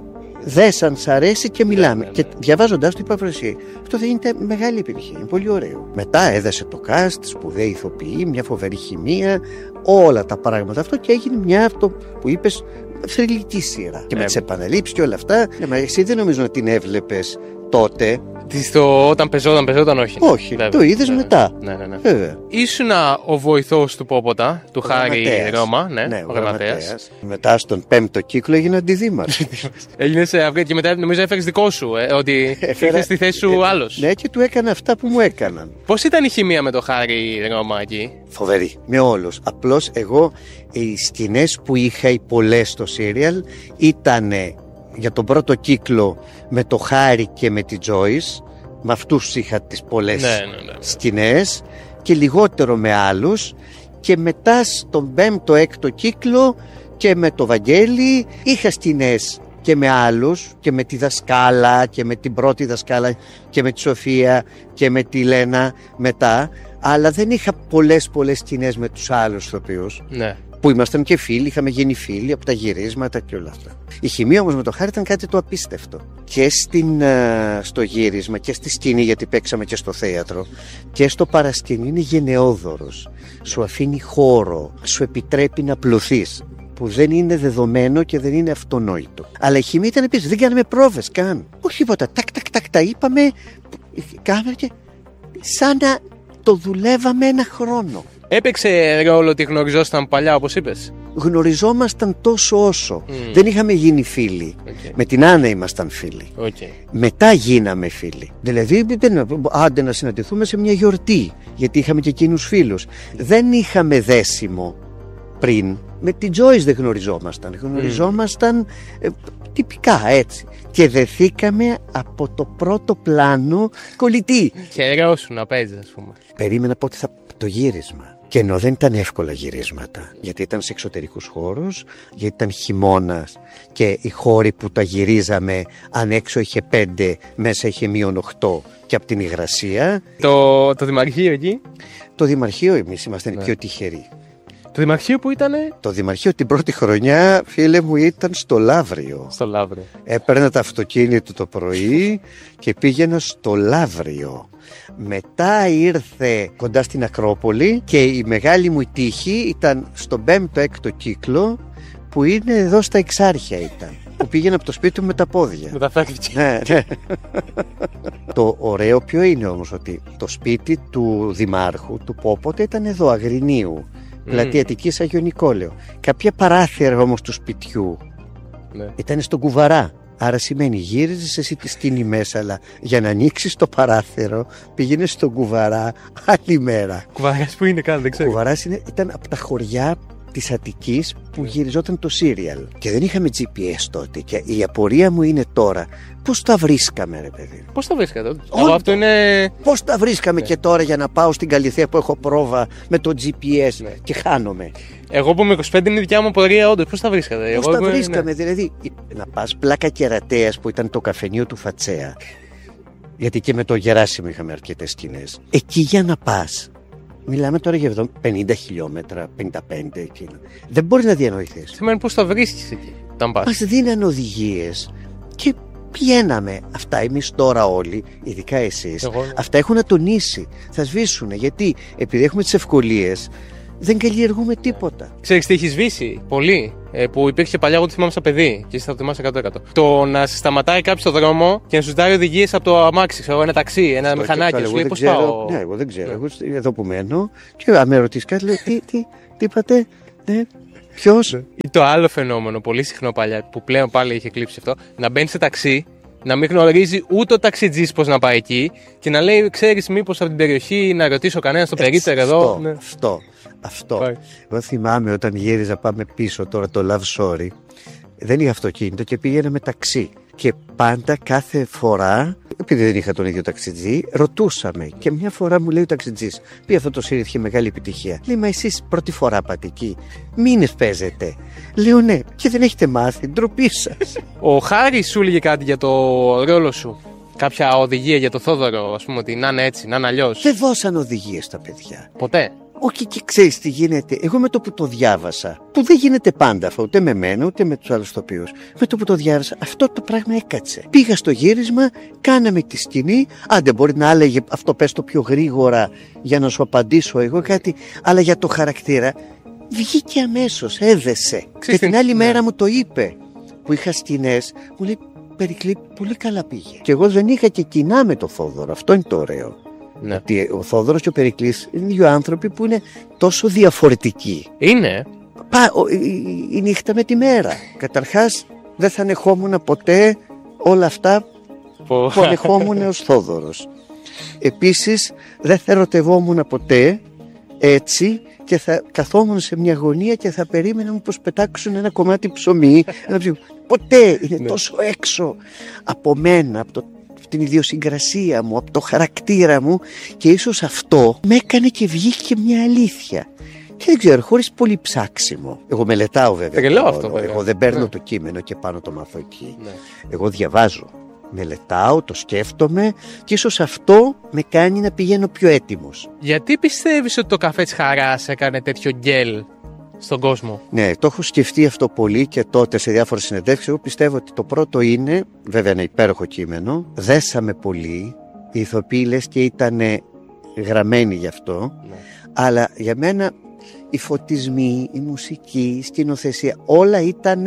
δες αν σ' αρέσει και μιλάμε. Ναι, ναι, ναι. Και διαβάζοντας το είπα: Βρεσί, αυτό θα γίνεται μεγάλη επιτυχία. Είναι πολύ ωραίο. Μετά έδεσε το cast, σπουδαίοι ηθοποιοί, μια φοβερή χημεία, όλα τα πράγματα αυτό και έγινε μια, αυτό που είπες, θρυλική σειρά. Και ναι. με τις επαναλήψεις και όλα αυτά. Ναι, μα εσύ δεν νομίζω να την έβλεπες τότε. Στο, όταν πεζόταν, πεζόταν, όχι. Όχι, βέβαια, το είδες βέβαια. μετά. Ναι, ναι, ναι. Βέβαια. Ήσουνα ο βοηθός του Πόποτα, του Ο Χάρη γραμματέας. Ρώμα, ναι, Ναι, ο γραμματέας. Μετά στον πέμπτο κύκλο έγινε αντιδήμαρχος. Έγινες και μετά νομίζω έφερες δικό σου, ε, ότι είχες στη θέση σου άλλος. Ναι, και του έκανα αυτά που μου έκαναν. Πώς ήταν η χημεία με το Χάρη Ρώμα εκεί? Φοβερή, με όλους. Απλώς εγώ οι σκηνές που είχα οι πολλές στο σύριαλ ήταν για τον πρώτο κύκλο με το Χάρη και με τη Joyce. Με αυτούς είχα τις πολλές ναι, ναι, ναι, ναι. σκηνές και λιγότερο με άλλους. Και μετά στον πέμπτο έκτο κύκλο και με το Βαγγέλη είχα σκηνές και με άλλους και με τη δασκάλα και με την πρώτη δασκάλα και με τη Σοφία και με τη Λένα μετά, αλλά δεν είχα πολλές πολλές σκηνές με τους άλλους ηθοποιούς. Ναι. Που ήμασταν και φίλοι, είχαμε γίνει φίλοι από τα γυρίσματα και όλα αυτά. Η χημεία όμως με το Χάρη ήταν κάτι το απίστευτο. Και στην, στο γύρισμα και στη σκηνή, γιατί παίξαμε και στο θέατρο, και στο παρασκηνή είναι γενναιόδωρος. Σου αφήνει χώρο, σου επιτρέπει να πλωθείς, που δεν είναι δεδομένο και δεν είναι αυτονόητο. Αλλά η χημεία ήταν επίσης, δεν κάναμε πρόβες καν. Όχι τίποτα, τάκ τάκ τάκ τα είπαμε, κάμερα και σαν να το δουλεύαμε ένα χρόνο. Έπαιξε ρόλο ότι γνωριζόσταν παλιά, όπως είπες? Γνωριζόμασταν τόσο όσο. Mm. Δεν είχαμε γίνει φίλοι. Okay. Με την Άννα ήμασταν φίλοι. Okay. Μετά γίναμε φίλοι. Δηλαδή, άντε να συναντηθούμε σε μια γιορτή, γιατί είχαμε και εκείνους φίλους. Δεν είχαμε δέσιμο πριν. Με την Joyce δεν γνωριζόμασταν. Γνωριζόμασταν mm. ε, τυπικά έτσι. Και δεθήκαμε από το πρώτο πλάνο κολλητή. Χαιρόσου να παίζεις, ας πούμε. Περίμενα πότε θα το γύρισμα. Και ενώ δεν ήταν εύκολα γυρίσματα, γιατί ήταν σε εξωτερικούς χώρους, γιατί ήταν χειμώνας και οι χώροι που τα γυρίζαμε, αν έξω είχε πέντε, μέσα είχε μείον οχτώ και από την υγρασία. Το, το Δημαρχείο εκεί. Το Δημαρχείο εμείς ήμασταν ναι. πιο τυχεροί. Το Δημαρχείο που ήτανε? Το Δημαρχείο την πρώτη χρονιά, φίλε μου, ήταν στο Λαύριο. Στο Λαύριο. Έπαιρνα το αυτοκίνητο το πρωί και πήγαινα στο Λαύριο. Μετά ήρθε κοντά στην Ακρόπολη και η μεγάλη μου τύχη ήταν στον πέμπτο έκτο κύκλο, που είναι εδώ στα Εξάρχεια ήταν. Που πήγαινα από το σπίτι μου με τα πόδια. Μεταφέρθηκε. Ναι, ναι. Το ωραίο ποιο είναι όμως, ότι το σπίτι του Δημάρχου, του Πόποτε, ήταν εδώ, Αγρινίου. Πλατεία Αττικής, Αγιο Νικόλαιο. Κάποια παράθυρα όμως του σπιτιού ναι. ήταν στον Κουβαρά. Άρα σημαίνει γύριζες εσύ τη σκηνή μέσα, αλλά για να ανοίξεις το παράθυρο πήγαινες στον Κουβαρά άλλη μέρα. Κουβαράς που είναι καν, δεν ξέρω. Κουβαράς είναι, ήταν από τα χωριά της Αττικής που γυριζόταν το σύριαλ. Και δεν είχαμε τζι πι ες τότε. Και η απορία μου είναι τώρα, πώς τα βρίσκαμε, ρε παιδί? Πώς τα βρίσκατε? Εγώ αυτό είναι... Πώς τα βρίσκαμε ναι. και τώρα για να πάω στην Καλυθέα που έχω πρόβα με το τζι πι ες ναι. και χάνομαι? Εγώ που είμαι είκοσι πέντε είναι η δικιά μου απορία, όντως. Πώς τα βρίσκατε? Πώς Εγώ τα βρίσκαμε, ναι. δηλαδή να πας Πλάκα Κερατέας που ήταν το καφενείο του Φατσέα. Γιατί και με το Γεράσιμο είχαμε αρκετές σκηνές. Εκεί για να πας. Μιλάμε τώρα για πενήντα χιλιόμετρα, πενήντα πέντε εκείνα. Δεν μπορεί να διανοηθείς. Σημαίνει πώς θα βρίσκεις εκεί, όταν πας. Μας δίναν οδηγίες και πηγαίναμε. Αυτά εμείς τώρα όλοι, ειδικά εσείς, αυτά έχουν ατονίσει. Θα σβήσουν, γιατί επειδή έχουμε τις ευκολίες, δεν καλλιεργούμε τίποτα. Ξέρεις τι έχει σβήσει πολύ, ε, που υπήρχε παλιά, εγώ το θυμάμαι σαν παιδί και εσύ θα το θυμάσαι εκατό τοις εκατό. Το να σε σταματάει κάποιος στο δρόμο και να σου ζητάει οδηγίες από το αμάξι, ξέρω, ένα ταξί, ένα αυτό μηχανάκι. Σου λέει πώς πάω. Ναι, εγώ δεν ξέρω. Ναι. Εγώ εδώ που μένω, και αν με ρωτήσει κάτι, λέω τι, τι, τι είπατε, ναι. Ποιος? Ή το άλλο φαινόμενο, πολύ συχνό παλιά, που πλέον πάλι είχε κλείψει αυτό, να μπαίνει σε ταξί, να μην γνωρίζει ούτε ο ταξιτζής πώς να πάει εκεί και να λέει, ξέρεις, μήπως από την περιοχή να ρωτήσω κανένα στο περίπτερο εδώ. Αυτό, ναι. αυτό, αυτό. Πάει. Εγώ θυμάμαι όταν γύριζα, πάμε πίσω τώρα το Love Story, δεν είχα αυτοκίνητο και πήγαινα με ταξί. Και πάντα κάθε φορά, επειδή δεν είχα τον ίδιο ταξιτζή, ρωτούσαμε. Και μια φορά μου λέει ο ταξιτζής, πει αυτό το Σίριθ είχε μεγάλη επιτυχία. Λέει, μα εσείς πρώτη φορά πάτε εκεί. Μήνες παίζετε. Λέω, ναι, και δεν έχετε μάθει, ντροπή σας. Ο Χάρης σου έλεγε κάτι για το ρόλο σου. Κάποια οδηγία για το Θόδωρο, ας πούμε, ότι να είναι έτσι, να είναι αλλιώς. Δεν δώσαν οδηγίες στα παιδιά. Ποτέ. Όχι, και ξέρεις τι γίνεται. Εγώ με το που το διάβασα, που δεν γίνεται πάντα αυτό, ούτε με μένα ούτε με τους άλλους τοπίους, με το που το διάβασα, αυτό το πράγμα έκατσε. Πήγα στο γύρισμα, κάναμε τη σκηνή. Άντε, μπορεί να έλεγε αυτό, πες το πιο γρήγορα για να σου απαντήσω εγώ κάτι, αλλά για το χαρακτήρα βγήκε αμέσως, έδεσε. Και την άλλη μέρα ναι. μου το είπε, που είχα σκηνές, μου λέει, Περικλή, πολύ καλά πήγε. Και εγώ δεν είχα και κοινά με το Θόδωρο, αυτό είναι το ωραίο. Ναι. Ότι ο Θόδωρος και ο Περικλής είναι δύο άνθρωποι που είναι τόσο διαφορετικοί. Είναι. Πα, ο, η, η νύχτα με τη μέρα. Καταρχάς δεν θα ανεχόμουν ποτέ όλα αυτά που ανεχόμουν ως Θόδωρος. Επίσης δεν θα ερωτευόμουν ποτέ έτσι και θα καθόμουν σε μια γωνία και θα περίμενα μου πως πετάξουν ένα κομμάτι ψωμί. Ένα ψωμί. Ποτέ είναι ναι. τόσο έξω από μένα, από το την ιδιοσυγκρασία μου, από το χαρακτήρα μου, και ίσως αυτό με έκανε και βγήκε μια αλήθεια. Και δεν ξέρω, χωρίς πολύ ψάξιμο. Εγώ μελετάω βέβαια. Και λέω αυτό, εγώ δεν παίρνω ναι. το κείμενο και πάνω το μάθω εκεί. Ναι. Εγώ διαβάζω. Μελετάω, το σκέφτομαι και ίσως αυτό με κάνει να πηγαίνω πιο έτοιμος. Γιατί πιστεύεις ότι το καφέ της Χαράς έκανε τέτοιο γκέλ στον κόσμο? Ναι, το έχω σκεφτεί αυτό πολύ και τότε σε διάφορες συνεντεύξεις. Εγώ πιστεύω ότι το πρώτο είναι, βέβαια ένα υπέροχο κείμενο, δέσαμε πολύ, οι ηθοποιοί λες και ήταν γραμμένοι γι' αυτό, ναι. αλλά για μένα οι φωτισμοί, η μουσική, η σκηνοθεσία, όλα ήταν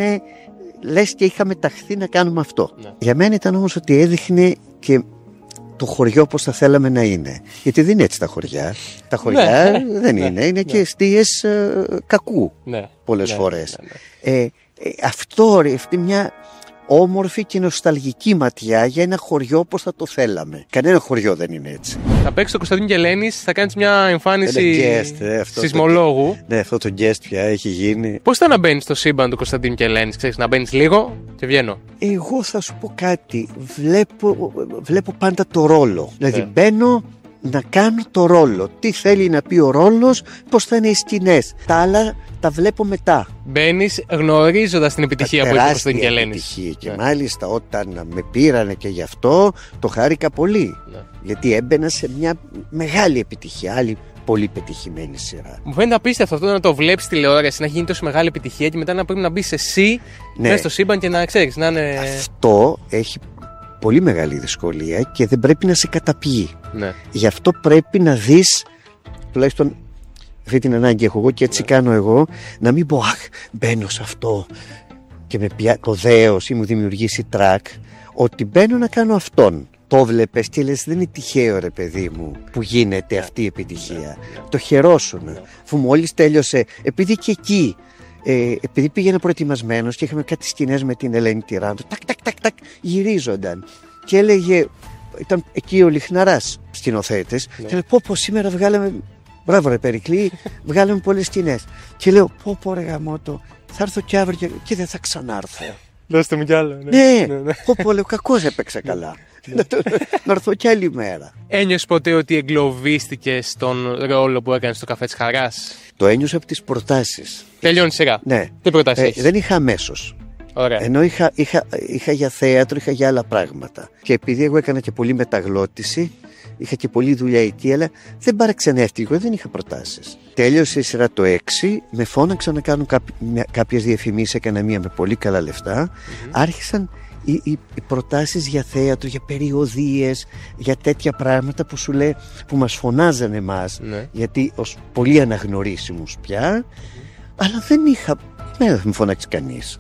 λες και είχαμε ταχθεί να κάνουμε αυτό. Ναι. Για μένα ήταν όμως ότι έδειχνε και το χωριό πώς θα θέλαμε να είναι. Γιατί δεν είναι έτσι τα χωριά. Τα χωριά ναι, δεν είναι. Είναι ναι. και εστίες ε, κακού ναι, πολλές ναι, φορές. Ναι, ναι. Ε, ε, αυτό, αυτή μια όμορφη και νοσταλγική ματιά για ένα χωριό όπως θα το θέλαμε. Κανένα χωριό δεν είναι έτσι. Θα παίξεις το Κωνσταντίνου Κελένης, θα κάνεις μια εμφάνιση guest, ε, σεισμολόγου. Το, ναι, αυτό το guest πια έχει γίνει. Πώς θα να μπαίνεις στο σύμπαν του Κωνσταντίνου Κελένης, ξέρεις, να μπαίνεις λίγο και βγαίνω? Εγώ θα σου πω κάτι. Βλέπω, βλέπω πάντα το ρόλο. Δηλαδή yeah. μπαίνω να κάνω το ρόλο. Τι θέλει να πει ο ρόλος, πώς θα είναι οι σκηνές. Τα άλλα τα βλέπω μετά. Μπαίνεις γνωρίζοντας την επιτυχία που έχει ο Κωνσταντίνου Κελένης. Και ναι. μάλιστα όταν με πήρανε και γι' αυτό το χάρηκα πολύ. Ναι. Γιατί έμπαινα σε μια μεγάλη επιτυχία. Άλλη πολύ πετυχημένη σειρά. Μου φαίνεται απίστευτο αυτό να το βλέπεις τηλεόραση, να γίνει τόσο μεγάλη επιτυχία και μετά να πρέπει να μπεις εσύ ναι. μέσα στο σύμπαν και να ξέρεις να είναι. Αυτό έχει πολύ μεγάλη δυσκολία και δεν πρέπει να σε καταπιεί. Ναι. Γι' αυτό πρέπει να δεις, τουλάχιστον αυτή την ανάγκη έχω εγώ και έτσι ναι. κάνω εγώ, να μην πω αχ μπαίνω σε αυτό και με πια το δέος ή μου δημιουργήσει τρακ, ότι μπαίνω να κάνω αυτόν. Το βλέπεις και λες δεν είναι τυχαίο ρε παιδί μου που γίνεται αυτή η επιτυχία. Το χαιρόσουνα. Αφού μόλις τέλειωσε, επειδή και εκεί ε, επειδή πήγαινα προετοιμασμένος και είχαμε κάτι σκηνές με την Ελένη Τυράντου, τακ τακ τακ τακ γυρίζονταν και έλεγε, ήταν εκεί ο Λιχναράς σκηνοθέτης ναι. και λέει πω πω σήμερα βγάλαμε, μπράβο ρε Περικλή, βγάλαμε πολλές σκηνές και λέω πω πω ρε γαμώτο, θα έρθω κι αύριο και, και δεν θα ξανάρθω. Δώστε μου κι άλλο. Ναι, ναι, ναι, ναι. πω πω λέω κακώς έπαιξε καλά. Να έρθω κι άλλη μέρα. Ένιωσες ποτέ ότι εγκλωβίστηκες στον ρόλο που έκανες στο Καφέ της Χαράς? Το ένιωσα από τις προτάσεις. Τελειώνει σειρά. Ναι. Τι προτάσεις ε, έχεις? Δεν είχα αμέσως. Ωραία. Ενώ είχα, είχα, είχα για θέατρο, είχα για άλλα πράγματα. Και επειδή εγώ έκανα και πολύ μεταγλώτηση, είχα και πολλή δουλειά εκεί, αλλά δεν παραξενεύτηκα, εγώ δεν είχα προτάσεις. Τέλειωσε η σειρά το έξι, με φώναξαν να κάνω κάποιες διαφημίσεις, έκανα μία με πολύ καλά λεφτά. Mm-hmm. Άρχισαν οι, οι, οι προτάσεις για θέατρο, για περιοδίες, για τέτοια πράγματα που σου λέει, που μας φωνάζανε εμάς, ναι. γιατί ως πολύ αναγνωρίσιμους πια, αλλά δεν είχα, ναι, δεν με φωνάξει κανείς.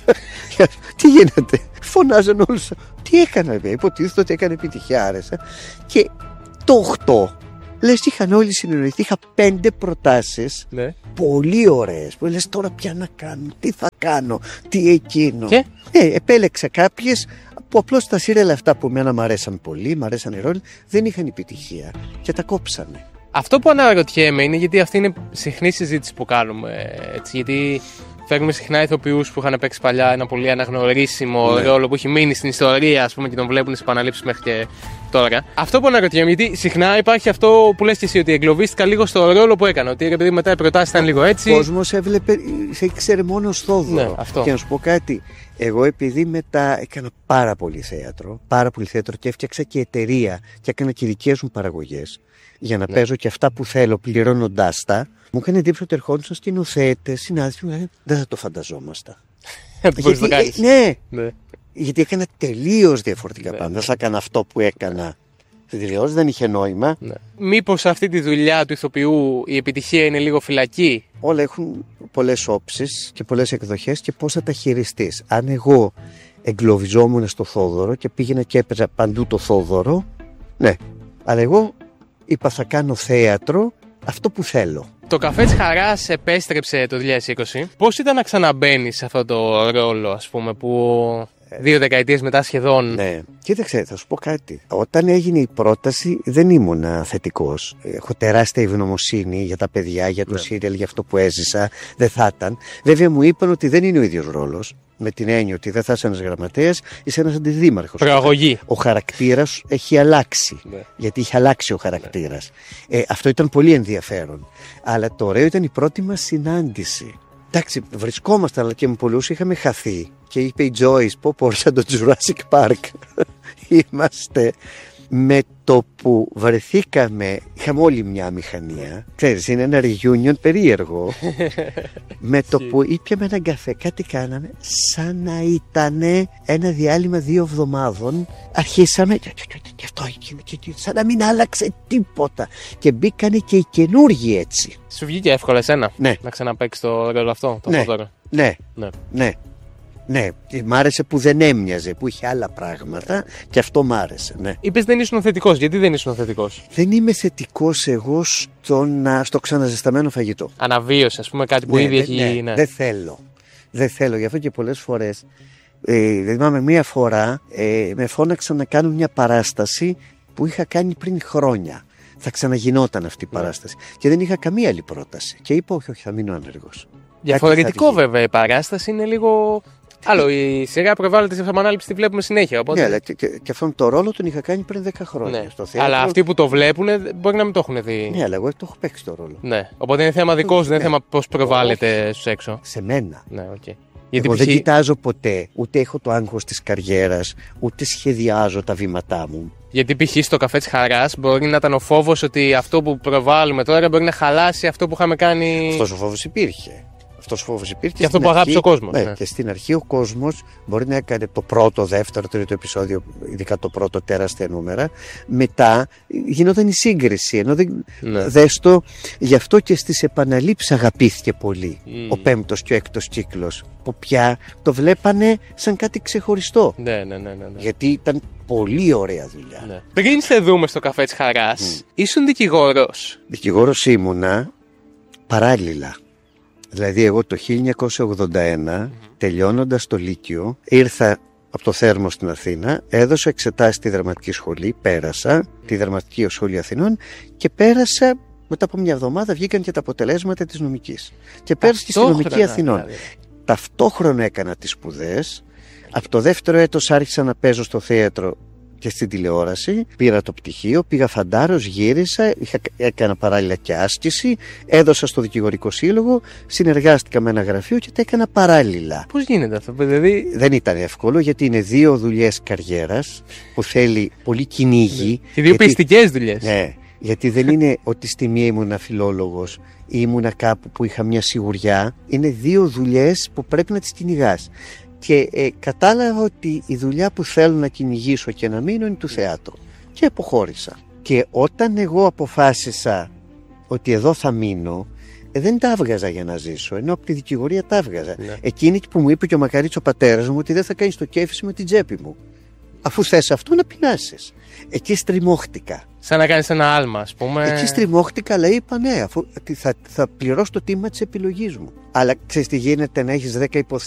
Τι γίνεται, φωνάζαν όλους, τι έκανα, υποτίθεται ότι έκανε επιτυχία, άρεσα. Και το οκτώ, λες, είχαν όλοι συνεννοηθεί, είχα πέντε προτάσεις, ναι. πολύ ωραίες, που λες τώρα πια να κάνω, τι θα κάνω, τι εκείνο. Και? Ε, επέλεξα κάποιες που απλώς τα σύρελα αυτά που εμένα μου αρέσαν πολύ, μου αρέσαν οι ρόλοι, δεν είχαν επιτυχία και τα κόψανε. Αυτό που αναρωτιέμαι είναι γιατί αυτή είναι συχνή συζήτηση που κάνουμε, έτσι, γιατί φέρνουμε συχνά ηθοποιούς που είχαν παίξει παλιά ένα πολύ αναγνωρίσιμο ναι. ρόλο που έχει μείνει στην ιστορία, ας πούμε, και τον βλέπουν στις επαναλήψεις μέχρι και τώρα. Αυτό που αναρωτιέμαι, γιατί συχνά υπάρχει αυτό που λες και εσύ, ότι εγκλωβίστηκα λίγο στο ρόλο που έκανα. Ότι επειδή μετά οι προτάσεις ήταν λίγο έτσι. Ο κόσμος έβλεπε, σε ήξερε μόνο ως Θόδωρο. Ναι, αυτό. Και να σου πω κάτι. Εγώ επειδή μετά έκανα πάρα πολύ θέατρο, πάρα πολύ θέατρο και έφτιαξα και εταιρεία και έκανα και δικές μου παραγωγές για να ναι. παίζω και αυτά που θέλω πληρώνοντάς τα. Μου έκανε εντύπωση ότι ερχόντουσαν σκηνοθέτες, συνάδελφοι μου, δεν θα το φανταζόμασταν. γιατί, ε, ναι, ναι, γιατί έκανα τελείως διαφορετικά ναι. πάντα. Δεν θα έκανα αυτό που έκανα στην τηλεόραση, δεν είχε νόημα. Ναι. Μήπως αυτή τη δουλειά του ηθοποιού η επιτυχία είναι λίγο φυλακή? Όλα έχουν πολλές όψεις και πολλές εκδοχές και πώς θα τα χειριστείς. Αν εγώ εγκλωβιζόμουν στο Θόδωρο και πήγαινα και έπαιζα παντού το Θόδωρο, ναι, αλλά εγώ είπα θα κάνω θέατρο αυτό που θέλω. Το Καφέ της Χαράς επέστρεψε το δύο χιλιάδες είκοσι. Πώς ήταν να ξαναμπαίνεις σε αυτό το ρόλο, ας πούμε, που δύο δεκαετίες μετά σχεδόν. Ναι, κοίταξε, θα σου πω κάτι. Όταν έγινε η πρόταση δεν ήμουν θετικός. Έχω τεράστια ευγνωμοσύνη για τα παιδιά, για το ναι. σύριαλ, για αυτό που έζησα. Δεν θα ήταν. Βέβαια μου είπαν ότι δεν είναι ο ίδιος ρόλος. Με την έννοια ότι δεν θα είσαι ένας γραμματέας, είσαι ένας αντιδήμαρχος. Προαγωγή. Ο χαρακτήρας έχει αλλάξει. Ναι. Γιατί είχε αλλάξει ο χαρακτήρας. Ναι. Ε, αυτό ήταν πολύ ενδιαφέρον. Αλλά το ωραίο ήταν η πρώτη μας συνάντηση. Εντάξει, βρισκόμαστε, αλλά και με πολλούς είχαμε χαθεί. Και είπε η Joyce, πω πω σαν το Jurassic Park. Είμαστε με το που βρεθήκαμε, είχαμε όλη μια μηχανία. Ξέρεις, είναι ένα reunion περίεργο. Με το που ήπιαμε έναν καφέ, κάτι κάναμε, σαν να ήταν ένα διάλειμμα δύο εβδομάδων. Αρχίσαμε, και αυτό, σαν να μην άλλαξε τίποτα. Και μπήκανε και οι καινούργοι έτσι. Σου βγήκε εύκολα εσένα ναι. να ξαναπαίξεις το ρόλο αυτό, το ναι. Θόδωρο? Ναι, ναι, ναι. Ναι, μ' άρεσε που δεν έμοιαζε, που είχε άλλα πράγματα και αυτό μ' άρεσε. Ναι. Είπες δεν ήσουν θετικός, γιατί δεν ήσουν θετικός? Δεν είμαι θετικός εγώ στο, να, στο ξαναζεσταμένο φαγητό. Αναβίωση, ας πούμε, κάτι που ναι, ήδη ναι, έχει. Ναι, ναι. Δεν θέλω. Δεν θέλω, γι' αυτό και πολλές φορές. Ε, θυμάμαι μία φορά ε, με φώναξαν να κάνω μια παράσταση που είχα κάνει πριν χρόνια. Θα ξαναγινόταν αυτή η παράσταση. Ναι. Και δεν είχα καμία άλλη πρόταση. Και είπα, όχι, όχι, θα μείνω ανεργός. Διαφορετικό βέβαια η παράσταση είναι λίγο. Άλλο, η σειρά προβάλλεται σε επανάληψη, τη βλέπουμε συνέχεια. Οπότε... Ναι, αλλά και, και, και αυτόν τον ρόλο τον είχα κάνει πριν δέκα χρόνια. Ναι. Στο θέατρο. Αλλά αυτοί που το βλέπουν μπορεί να μην το έχουν δει. Ναι, αλλά εγώ το έχω παίξει το ρόλο. Ναι. Οπότε είναι θέμα δικό σου, δεν είναι θέμα πώς προβάλλεται στους έξω. Σε μένα. Ναι, okay. Γιατί εγώ π. δεν κοιτάζω ποτέ, ούτε έχω το άγχος της καριέρας, ούτε σχεδιάζω τα βήματά μου. Γιατί π.χ. στο Καφέ της Χαράς μπορεί να ήταν ο φόβος ότι αυτό που προβάλλουμε τώρα μπορεί να χαλάσει αυτό που είχαμε κάνει. Αυτός ο φόβος υπήρχε. Αυτός ο φόβος υπήρχε. Και αυτό που αγάπησε ο κόσμος. Ναι, ναι. Και στην αρχή ο κόσμος μπορεί να έκανε το πρώτο, δεύτερο, τρίτο επεισόδιο, ειδικά το πρώτο, τεράστια νούμερα. Μετά γινόταν η σύγκριση. Ενώ δεν... ναι. Δες το, γι' αυτό και στις επαναλήψεις αγαπήθηκε πολύ mm. ο πέμπτος και ο έκτος κύκλος. Που πια το βλέπανε σαν κάτι ξεχωριστό. Ναι, ναι, ναι, ναι, ναι. Γιατί ήταν πολύ ωραία δουλειά. Ναι. Πριν σε δούμε στο Καφέ της Χαράς, mm. ήσουν δικηγόρος. Δικηγόρος ήμουνα παράλληλα. Δηλαδή εγώ το χίλια εννιακόσια ογδόντα ένα, mm-hmm. τελειώνοντας το Λύκειο, ήρθα από το Θέρμο στην Αθήνα, έδωσα εξετάσεις στη Δραματική Σχολή, πέρασα mm-hmm. τη Δραματική Σχολή Αθηνών και πέρασα, μετά από μια εβδομάδα βγήκαν και τα αποτελέσματα της νομικής. Και πέρασα και στη Νομική Αθηνών. Δηλαδή. Ταυτόχρονα έκανα τις σπουδές, από το δεύτερο έτος άρχισα να παίζω στο θέατρο και στην τηλεόραση, πήρα το πτυχίο, πήγα φαντάρος, γύρισα, είχα, έκανα παράλληλα και άσκηση, έδωσα στο δικηγορικό σύλλογο, συνεργάστηκα με ένα γραφείο και τα έκανα παράλληλα. Πώς γίνεται αυτό, δηλαδή? Δεν ήταν εύκολο, γιατί είναι δύο δουλειές καριέρας που θέλει πολύ κυνήγι. Και δύο πιστικές δουλειές. Ναι, γιατί δεν είναι ότι στη μία ήμουνα φιλόλογος ή ήμουνα κάπου που είχα μια σιγουριά. Είναι δύο δουλειές που πρέπει να τις κυνηγάς. Και ε, κατάλαβα ότι η δουλειά που θέλω να κυνηγήσω και να μείνω είναι του θεάτρου. Και αποχώρησα. Και όταν εγώ αποφάσισα ότι εδώ θα μείνω, ε, δεν τα έβγαζα για να ζήσω, ενώ από τη δικηγορία τα έβγαζα. Ναι. Εκείνη που μου είπε και ο μακαρίτης ο πατέρας μου ότι δεν θα κάνεις το κέφι με την τσέπη μου. Αφού θες αυτό να πεινάσεις. Εκεί στριμώχτηκα. Σαν να κάνεις ένα άλμα, ας πούμε. Εκεί στριμώχτηκα, αλλά είπα ναι, αφού θα, θα πληρώσω το τίμημα της επιλογής μου. Αλλά ξέρεις τι γίνεται, να έχεις δέκα υποθέσεις.